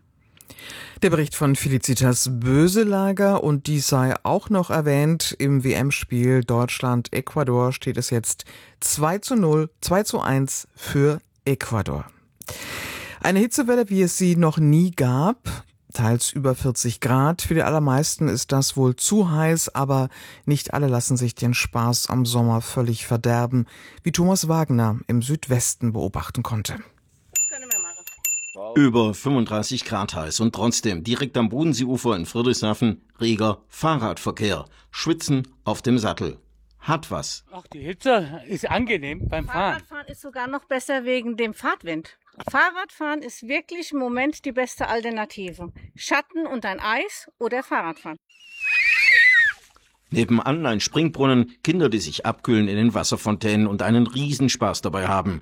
Der Bericht von Felicitas Böselager, und dies sei auch noch erwähnt, im W M-Spiel Deutschland-Ecuador steht es jetzt zwei zu null, zwei zu eins für Ecuador. Eine Hitzewelle, wie es sie noch nie gab. teils über vierzig Grad. Für die allermeisten ist das wohl zu heiß, aber nicht alle lassen sich den Spaß am Sommer völlig verderben, wie Thomas Wagner im Südwesten beobachten konnte. Über fünfunddreißig Grad heiß und trotzdem direkt am Bodenseeufer in Friedrichshafen reger Fahrradverkehr. Schwitzen auf dem Sattel. Hat was. Ach, die Hitze ist angenehm beim Fahren. Fahrradfahren ist sogar noch besser wegen dem Fahrtwind. Fahrradfahren ist wirklich im Moment die beste Alternative. Schatten und ein Eis oder Fahrradfahren. Nebenan ein Springbrunnen, Kinder, die sich abkühlen in den Wasserfontänen und einen Riesenspaß dabei haben.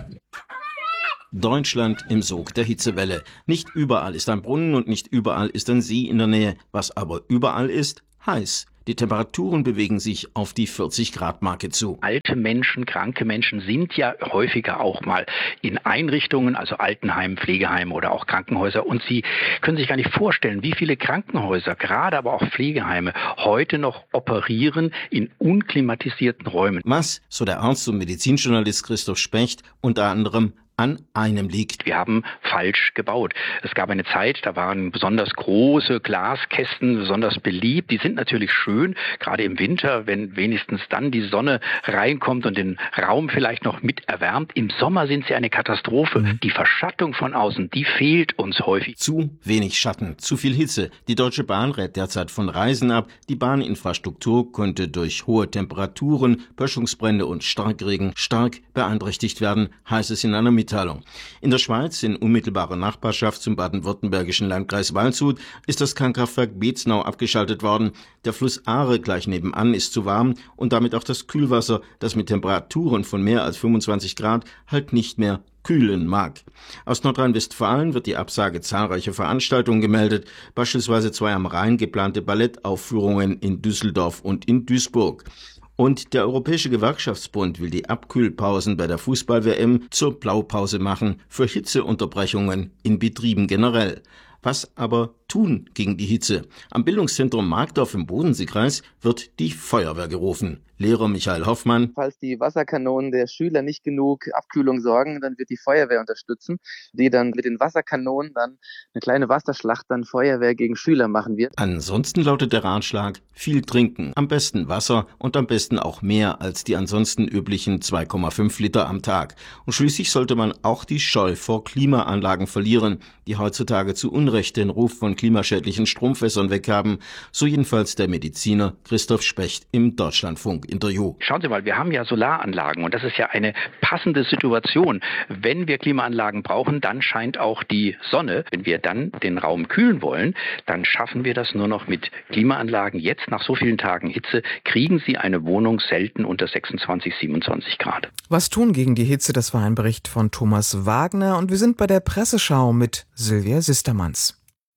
Deutschland im Sog der Hitzewelle. Nicht überall ist ein Brunnen und nicht überall ist ein See in der Nähe. Was aber überall ist, heiß. Die Temperaturen bewegen sich auf die vierzig Grad Marke zu. Alte Menschen, kranke Menschen sind ja häufiger auch mal in Einrichtungen, also Altenheim, Pflegeheim oder auch Krankenhäuser. Und Sie können sich gar nicht vorstellen, wie viele Krankenhäuser, gerade aber auch Pflegeheime, heute noch operieren in unklimatisierten Räumen. Was, so der Arzt und Medizinjournalist Christoph Specht, unter anderem an einem liegt. Wir haben falsch gebaut. Es gab eine Zeit, da waren besonders große Glaskästen besonders beliebt. Die sind natürlich schön, gerade im Winter, wenn wenigstens dann die Sonne reinkommt und den Raum vielleicht noch mit erwärmt. Im Sommer sind sie eine Katastrophe. Mhm. Die Verschattung von außen, die fehlt uns häufig. Zu wenig Schatten, zu viel Hitze. Die Deutsche Bahn rät derzeit von Reisen ab. Die Bahninfrastruktur könnte durch hohe Temperaturen, Böschungsbrände und Starkregen stark beeinträchtigt werden, heißt es in einer Mitteilung. In der Schweiz, in unmittelbarer Nachbarschaft zum baden-württembergischen Landkreis Waldshut, ist das Kernkraftwerk Beznau abgeschaltet worden. Der Fluss Aare gleich nebenan ist zu warm und damit auch das Kühlwasser, das mit Temperaturen von mehr als fünfundzwanzig Grad halt nicht mehr kühlen mag. Aus Nordrhein-Westfalen wird die Absage zahlreicher Veranstaltungen gemeldet, beispielsweise zwei am Rhein geplante Ballettaufführungen in Düsseldorf und in Duisburg. Und der Europäische Gewerkschaftsbund will die Abkühlpausen bei der Fußball-W M zur Blaupause machen für Hitzeunterbrechungen in Betrieben generell. Was aber tun gegen die Hitze? Am Bildungszentrum Markdorf im Bodenseekreis wird die Feuerwehr gerufen. Lehrer Michael Hoffmann. Falls die Wasserkanonen der Schüler nicht genug Abkühlung sorgen, dann wird die Feuerwehr unterstützen, die dann mit den Wasserkanonen dann eine kleine Wasserschlacht dann Feuerwehr gegen Schüler machen wird. Ansonsten lautet der Ratschlag, viel trinken. Am besten Wasser und am besten auch mehr als die ansonsten üblichen zwei Komma fünf Liter am Tag. Und schließlich sollte man auch die Scheu vor Klimaanlagen verlieren, die heutzutage zu Unrecht den Ruf von klimaschädlichen Stromfässern weghaben. So jedenfalls der Mediziner Christoph Specht im Deutschlandfunk-Interview. Schauen Sie mal, wir haben ja Solaranlagen und das ist ja eine passende Situation. Wenn wir Klimaanlagen brauchen, dann scheint auch die Sonne. Wenn wir dann den Raum kühlen wollen, dann schaffen wir das nur noch mit Klimaanlagen. Jetzt nach so vielen Tagen Hitze kriegen Sie eine Wohnung selten unter sechsundzwanzig, siebenundzwanzig Grad. Was tun gegen die Hitze? Das war ein Bericht von Thomas Wagner und wir sind bei der Presseschau mit Silvia Sistermanns.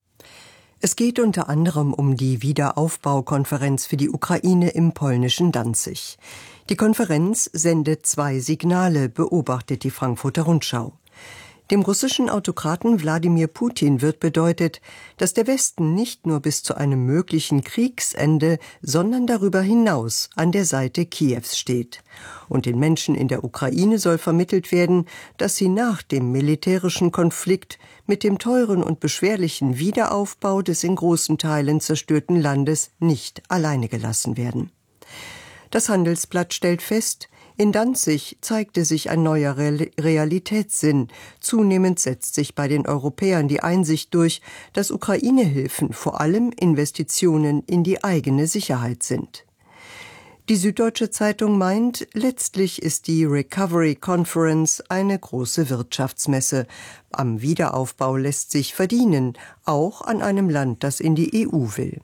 Es geht unter anderem um die Wiederaufbaukonferenz für die Ukraine im polnischen Danzig. Die Konferenz sendet zwei Signale, beobachtet die Frankfurter Rundschau. Dem russischen Autokraten Wladimir Putin wird bedeutet, dass der Westen nicht nur bis zu einem möglichen Kriegsende, sondern darüber hinaus an der Seite Kiews steht. Und den Menschen in der Ukraine soll vermittelt werden, dass sie nach dem militärischen Konflikt mit dem teuren und beschwerlichen Wiederaufbau des in großen Teilen zerstörten Landes nicht alleine gelassen werden. Das Handelsblatt stellt fest, in Danzig zeigte sich ein neuer Realitätssinn. Zunehmend setzt sich bei den Europäern die Einsicht durch, dass Ukraine-Hilfen vor allem Investitionen in die eigene Sicherheit sind. Die Süddeutsche Zeitung meint, letztlich ist die Recovery Conference eine große Wirtschaftsmesse. Am Wiederaufbau lässt sich verdienen, auch an einem Land, das in die E U will.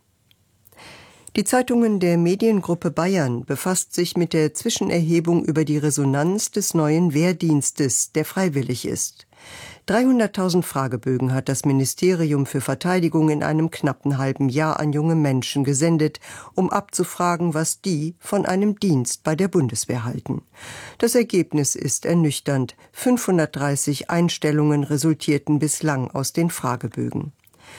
Die Zeitungen der Mediengruppe Bayern befasst sich mit der Zwischenerhebung über die Resonanz des neuen Wehrdienstes, der freiwillig ist. dreihunderttausend Fragebögen hat das Ministerium für Verteidigung in einem knappen halben Jahr an junge Menschen gesendet, um abzufragen, was die von einem Dienst bei der Bundeswehr halten. Das Ergebnis ist ernüchternd. fünfhundertdreißig Einstellungen resultierten bislang aus den Fragebögen.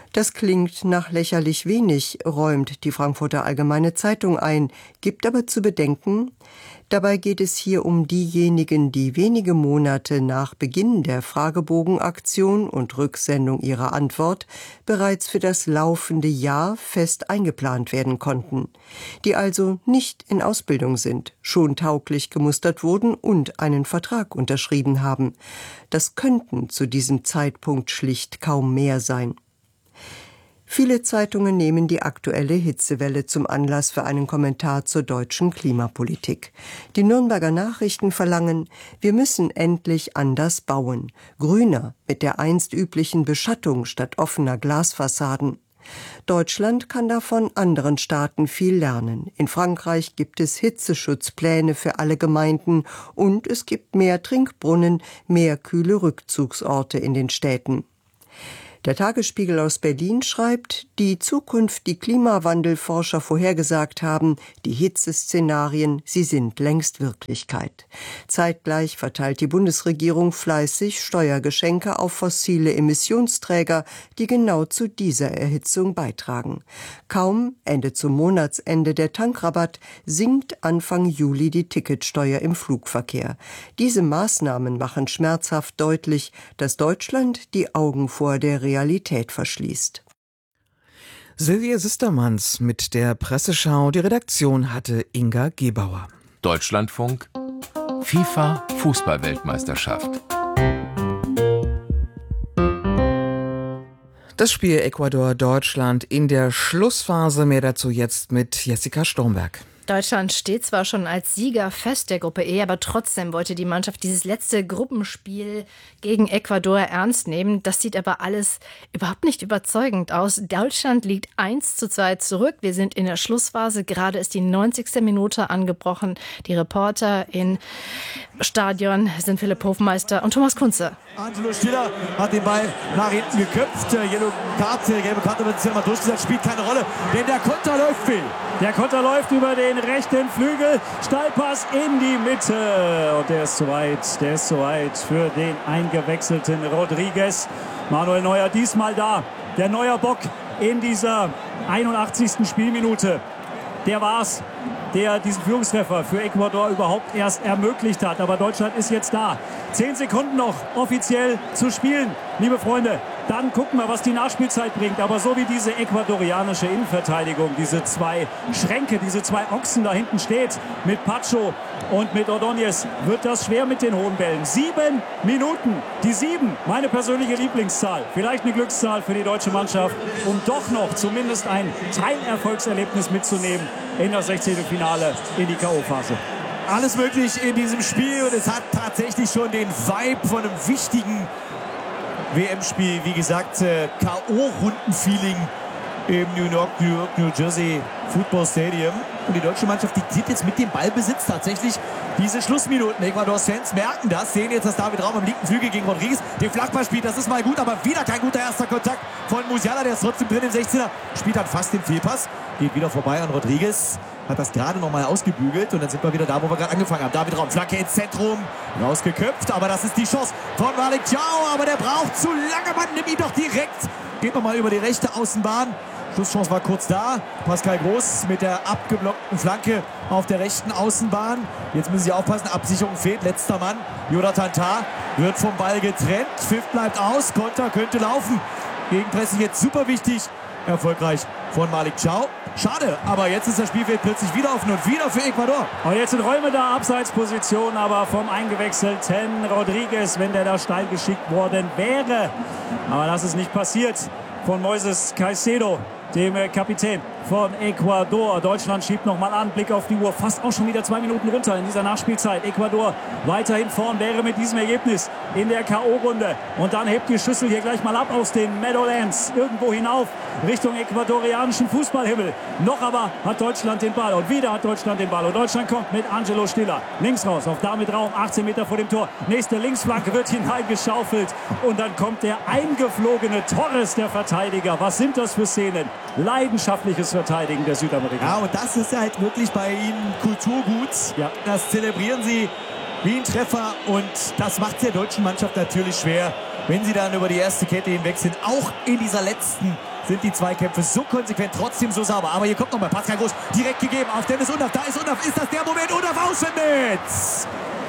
Das klingt nach lächerlich wenig, räumt die Frankfurter Allgemeine Zeitung ein, gibt aber zu bedenken, dabei geht es hier um diejenigen, die wenige Monate nach Beginn der Fragebogenaktion und Rücksendung ihrer Antwort bereits für das laufende Jahr fest eingeplant werden konnten, die also nicht in Ausbildung sind, schon tauglich gemustert wurden und einen Vertrag unterschrieben haben. Das könnten zu diesem Zeitpunkt schlicht kaum mehr sein. Viele Zeitungen nehmen die aktuelle Hitzewelle zum Anlass für einen Kommentar zur deutschen Klimapolitik. Die Nürnberger Nachrichten verlangen, wir müssen endlich anders bauen, grüner, mit der einst üblichen Beschattung statt offener Glasfassaden. Deutschland kann davon anderen Staaten viel lernen. In Frankreich gibt es Hitzeschutzpläne für alle Gemeinden und es gibt mehr Trinkbrunnen, mehr kühle Rückzugsorte in den Städten. Der Tagesspiegel aus Berlin schreibt, die Zukunft, die Klimawandelforscher vorhergesagt haben, die Hitzeszenarien, sie sind längst Wirklichkeit. Zeitgleich verteilt die Bundesregierung fleißig Steuergeschenke auf fossile Emissionsträger, die genau zu dieser Erhitzung beitragen. Kaum endet zum Monatsende der Tankrabatt, sinkt Anfang Juli die Ticketsteuer im Flugverkehr. Diese Maßnahmen machen schmerzhaft deutlich, dass Deutschland die Augen vor der Realität verschließt. Silvia Sistermanns mit der Presseschau. Die Redaktion hatte Inga Gebauer. Deutschlandfunk FIFA Fußball-Weltmeisterschaft. Das Spiel Ecuador-Deutschland in der Schlussphase. Mehr dazu jetzt mit Jessica Stormberg. Deutschland steht zwar schon als Sieger fest der Gruppe E, aber trotzdem wollte die Mannschaft dieses letzte Gruppenspiel gegen Ecuador ernst nehmen. Das sieht aber alles überhaupt nicht überzeugend aus. Deutschland liegt eins zu zwei zurück. Wir sind in der Schlussphase. Gerade ist die neunzigste Minute angebrochen. Die Reporter im Stadion sind Philipp Hofmeister und Thomas Kunze. Angelo Stiller hat den Ball nach hinten geköpft. Yellow Karte, gelbe Karte wird jetzt mal durchgesetzt, spielt keine Rolle, denn der Konter läuft viel. Der Konter läuft über den rechten Flügel, Steilpass in die Mitte und der ist zu weit, der ist zu weit für den eingewechselten Rodriguez. Manuel Neuer diesmal da, der Neuer Bock in dieser einundachtzigsten Spielminute. Der war's, der diesen Führungstreffer für Ecuador überhaupt erst ermöglicht hat. Aber Deutschland ist jetzt da. Zehn Sekunden noch offiziell zu spielen, liebe Freunde. Dann gucken wir, was die Nachspielzeit bringt. Aber so wie diese ecuadorianische Innenverteidigung, diese zwei Schränke, diese zwei Ochsen da hinten steht, mit Pacho und mit Ordóñez, wird das schwer mit den hohen Bällen. Sieben Minuten, die sieben, meine persönliche Lieblingszahl. Vielleicht eine Glückszahl für die deutsche Mannschaft, um doch noch zumindest ein Teilerfolgserlebnis mitzunehmen in das sechzehnte Finale in die K O-Phase. Alles möglich in diesem Spiel und es hat tatsächlich schon den Vibe von einem wichtigen W M-Spiel. Wie gesagt, K O-Runden-Feeling im New York, New York, New Jersey Football Stadium. Und die deutsche Mannschaft diktiert jetzt mit dem Ballbesitz tatsächlich diese Schlussminuten. Ecuadors Fans merken das, sehen jetzt, dass David Raum am linken Flügel gegen Rodriguez den Flachball spielt. Das ist mal gut, aber wieder kein guter erster Kontakt von Musiala. Der ist trotzdem drin im sechzehner. Spielt dann fast den Fehlpass. Geht wieder vorbei an Rodriguez. Hat das gerade noch mal ausgebügelt. Und dann sind wir wieder da, wo wir gerade angefangen haben. David Raum, Flanke ins Zentrum. Rausgeköpft. Aber das ist die Chance von Malick Thiaw. Aber der braucht zu lange. Man nimmt ihn doch direkt. Geht noch mal über die rechte Außenbahn. Schlusschance war kurz da. Pascal Groß mit der abgeblockten Flanke auf der rechten Außenbahn. Jetzt müssen Sie aufpassen, Absicherung fehlt. Letzter Mann, Jonathan Tah, wird vom Ball getrennt. Pfiff bleibt aus, Konter könnte laufen. Gegenpressing jetzt super wichtig. Erfolgreich von Malick Thiaw. Schade, aber jetzt ist das Spielfeld plötzlich wieder offen und wieder für Ecuador. Und jetzt sind Räume da, Abseitsposition, aber vom eingewechselten Rodriguez, wenn der da steil geschickt worden wäre. Aber das ist nicht passiert von Moises Caicedo, dem Kapitän von Ecuador. Deutschland schiebt nochmal an, Blick auf die Uhr, fast auch schon wieder zwei Minuten runter in dieser Nachspielzeit. Ecuador weiterhin vorn, wäre mit diesem Ergebnis in der K O-Runde. Und dann hebt die Schüssel hier gleich mal ab aus den Meadowlands, irgendwo hinauf Richtung ecuadorianischen Fußballhimmel. Noch aber hat Deutschland den Ball und wieder hat Deutschland den Ball. Und Deutschland kommt mit Angelo Stiller links raus, auf David Raum, achtzehn Meter vor dem Tor. Nächste Linksflanke wird hineingeschaufelt und dann kommt der eingeflogene Torres, der Verteidiger. Was sind das für Szenen? Leidenschaftliches Verteidigen der Südamerikaner. Ja, und das ist halt wirklich bei ihnen Kulturgut. Ja. Das zelebrieren sie wie ein Treffer und das macht der deutschen Mannschaft natürlich schwer, wenn sie dann über die erste Kette hinweg sind. Auch in dieser letzten sind die Zweikämpfe so konsequent, trotzdem so sauber. Aber hier kommt nochmal Pascal Groß, direkt gegeben auf Dennis Undaff. Da ist Undaff, ist das der Moment? Undaff Außennetz!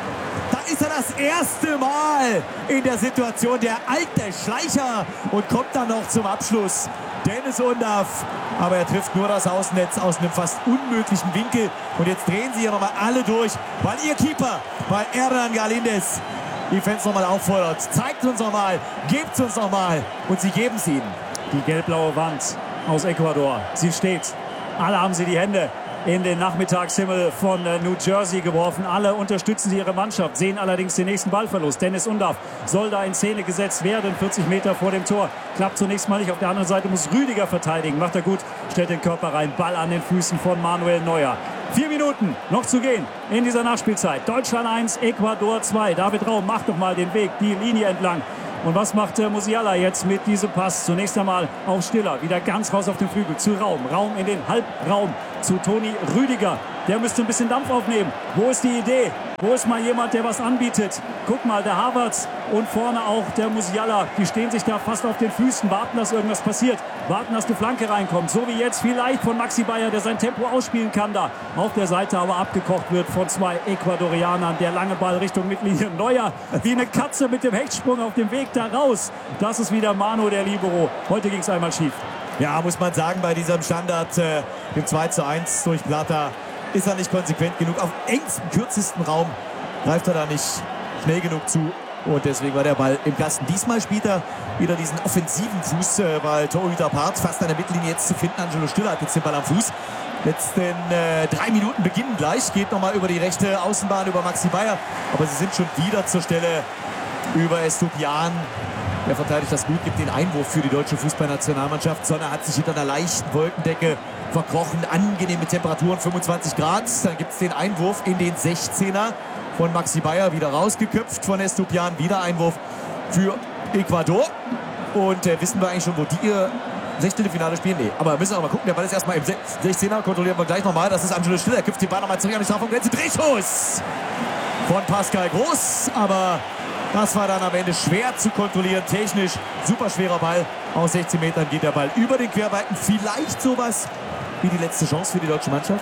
Da ist er das erste Mal in der Situation, der alte Schleicher, und kommt dann noch zum Abschluss. Dennis Undaff, aber er trifft nur das Außennetz aus einem fast unmöglichen Winkel. Und jetzt drehen sie hier nochmal alle durch, weil ihr Keeper, weil Hernan Galíndez, die Fans nochmal auffordert. Zeigt uns nochmal, gebt uns nochmal, und sie geben es ihnen. Die gelb-blaue Wand aus Ecuador, sie steht. Alle haben sie die Hände in den Nachmittagshimmel von New Jersey geworfen. Alle unterstützen sie ihre Mannschaft, sehen allerdings den nächsten Ballverlust. Dennis Undaff soll da in Szene gesetzt werden, vierzig Meter vor dem Tor. Klappt zunächst mal nicht. Auf der anderen Seite muss Rüdiger verteidigen. Macht er gut, stellt den Körper rein. Ball an den Füßen von Manuel Neuer. Vier Minuten noch zu gehen in dieser Nachspielzeit. Deutschland eins, Ecuador zwei. David Raum macht noch mal den Weg, die Linie entlang. Und was macht äh, Musiala jetzt mit diesem Pass? Zunächst einmal auf Stiller, wieder ganz raus auf den Flügel, zu Raum. Raum in den Halbraum, zu Toni Rüdiger. Der müsste ein bisschen Dampf aufnehmen. Wo ist die Idee? Wo ist mal jemand, der was anbietet? Guck mal, der Havertz und vorne auch der Musiala. Die stehen sich da fast auf den Füßen, warten, dass irgendwas passiert. Warten, dass die Flanke reinkommt. So wie jetzt vielleicht von Maxi Bayer, der sein Tempo ausspielen kann da. Auf der Seite aber abgekocht wird von zwei Ecuadorianern. Der lange Ball Richtung Mittellinie. Neuer wie eine Katze mit dem Hechtsprung auf dem Weg da raus. Das ist wieder Manu, der Libero. Heute ging es einmal schief. Ja, muss man sagen, bei diesem Standard, äh, dem zwei zu eins durch Plata, ist er nicht konsequent genug. Auf engstem, kürzesten Raum greift er da nicht schnell genug zu. Und deswegen war der Ball im Kasten. Diesmal spielt er wieder diesen offensiven Fuß, äh, weil Torhüter Part fast an der Mittellinie jetzt zu finden. Angelo Stiller hat jetzt den Ball am Fuß. Letzten äh, drei Minuten beginnen gleich. Geht nochmal über die rechte Außenbahn, über Maxi Bayer. Aber sie sind schon wieder zur Stelle über Estupiñán. Der verteidigt das gut, gibt den Einwurf für die deutsche Fußballnationalmannschaft. Sonne hat sich hinter einer leichten Wolkendecke verkrochen. Angenehme Temperaturen, fünfundzwanzig Grad. Dann gibt es den Einwurf in den sechzehner von Maxi Bayer. Wieder rausgeköpft von Estupiñán. Wieder Einwurf für Ecuador. Und äh, wissen wir eigentlich schon, wo die ihr Sechzehntelfinale spielen? Nee, aber müssen wir mal gucken. Der Ball ist erstmal im sechzehner. Kontrollieren wir gleich nochmal. Das ist Angelo Stiller. Er köpft den Ball nochmal zurück an die Strafraumgrenze. Drehschuss von Pascal Groß. Aber das war dann am Ende schwer zu kontrollieren. Technisch super schwerer Ball. Aus sechzehn Metern geht der Ball über den Querbalken. Vielleicht sowas wie die letzte Chance für die deutsche Mannschaft?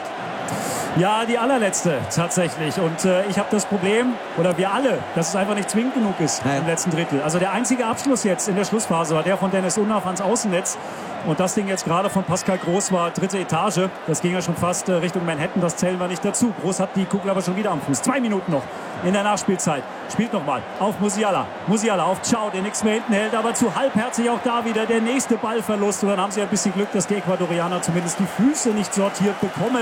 Ja, die allerletzte tatsächlich. Und äh, ich habe das Problem, oder wir alle, dass es einfach nicht zwingend genug ist Nein. im letzten Drittel. Also der einzige Abschluss jetzt in der Schlussphase war der von Dennis Undaff ans Außennetz. Und das Ding jetzt gerade von Pascal Groß war dritte Etage. Das ging ja schon fast äh, Richtung Manhattan. Das zählen wir nicht dazu. Groß hat die Kugel aber schon wieder am Fuß. Zwei Minuten noch in der Nachspielzeit. Spielt nochmal auf Musiala. Musiala auf Chao, der nichts mehr hinten hält. Aber zu halbherzig auch da wieder der nächste Ballverlust. Und dann haben sie ein bisschen Glück, dass die Ecuadorianer zumindest die Füße nicht sortiert bekommen.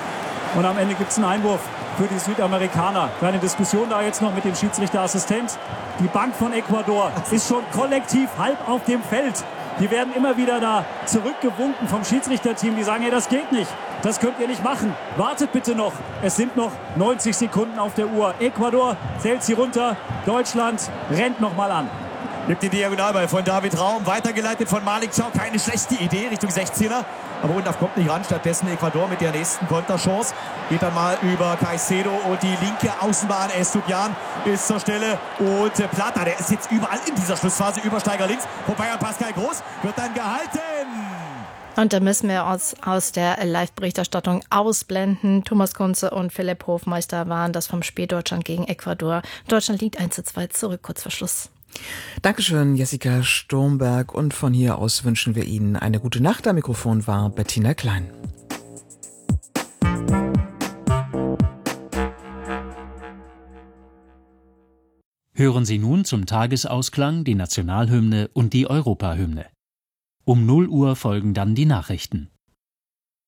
Und am Ende gibt es einen Einwurf für die Südamerikaner. Kleine Diskussion da jetzt noch mit dem Schiedsrichterassistent. Die Bank von Ecuador ist schon kollektiv halb auf dem Feld. Die werden immer wieder da zurückgewunken vom Schiedsrichterteam. Die sagen, ja, das geht nicht. Das könnt ihr nicht machen. Wartet bitte noch. Es sind noch neunzig Sekunden auf der Uhr. Ecuador zählt sie runter. Deutschland rennt noch mal an. Gibt den Diagonalball von David Raum, weitergeleitet von Malik Chao. Keine schlechte Idee Richtung sechzehner. Aber Undaff kommt nicht ran. Stattdessen Ecuador mit der nächsten Konterchance. Geht dann mal über Caicedo und die linke Außenbahn. Estupiñán ist zur Stelle. Und Plata, der ist jetzt überall in dieser Schlussphase. Übersteiger links. Vorbei an Pascal Groß. Wird dann gehalten. Und da müssen wir uns aus der Live-Berichterstattung ausblenden. Thomas Kunze und Philipp Hofmeister waren das vom Spiel Deutschland gegen Ecuador. Deutschland liegt eins zu zwei zurück, kurz vor Schluss. Dankeschön, Jessica Sturmberg. Und von hier aus wünschen wir Ihnen eine gute Nacht. Am Mikrofon war Bettina Klein. Hören Sie nun zum Tagesausklang die Nationalhymne und die Europahymne. Um null Uhr folgen dann die Nachrichten.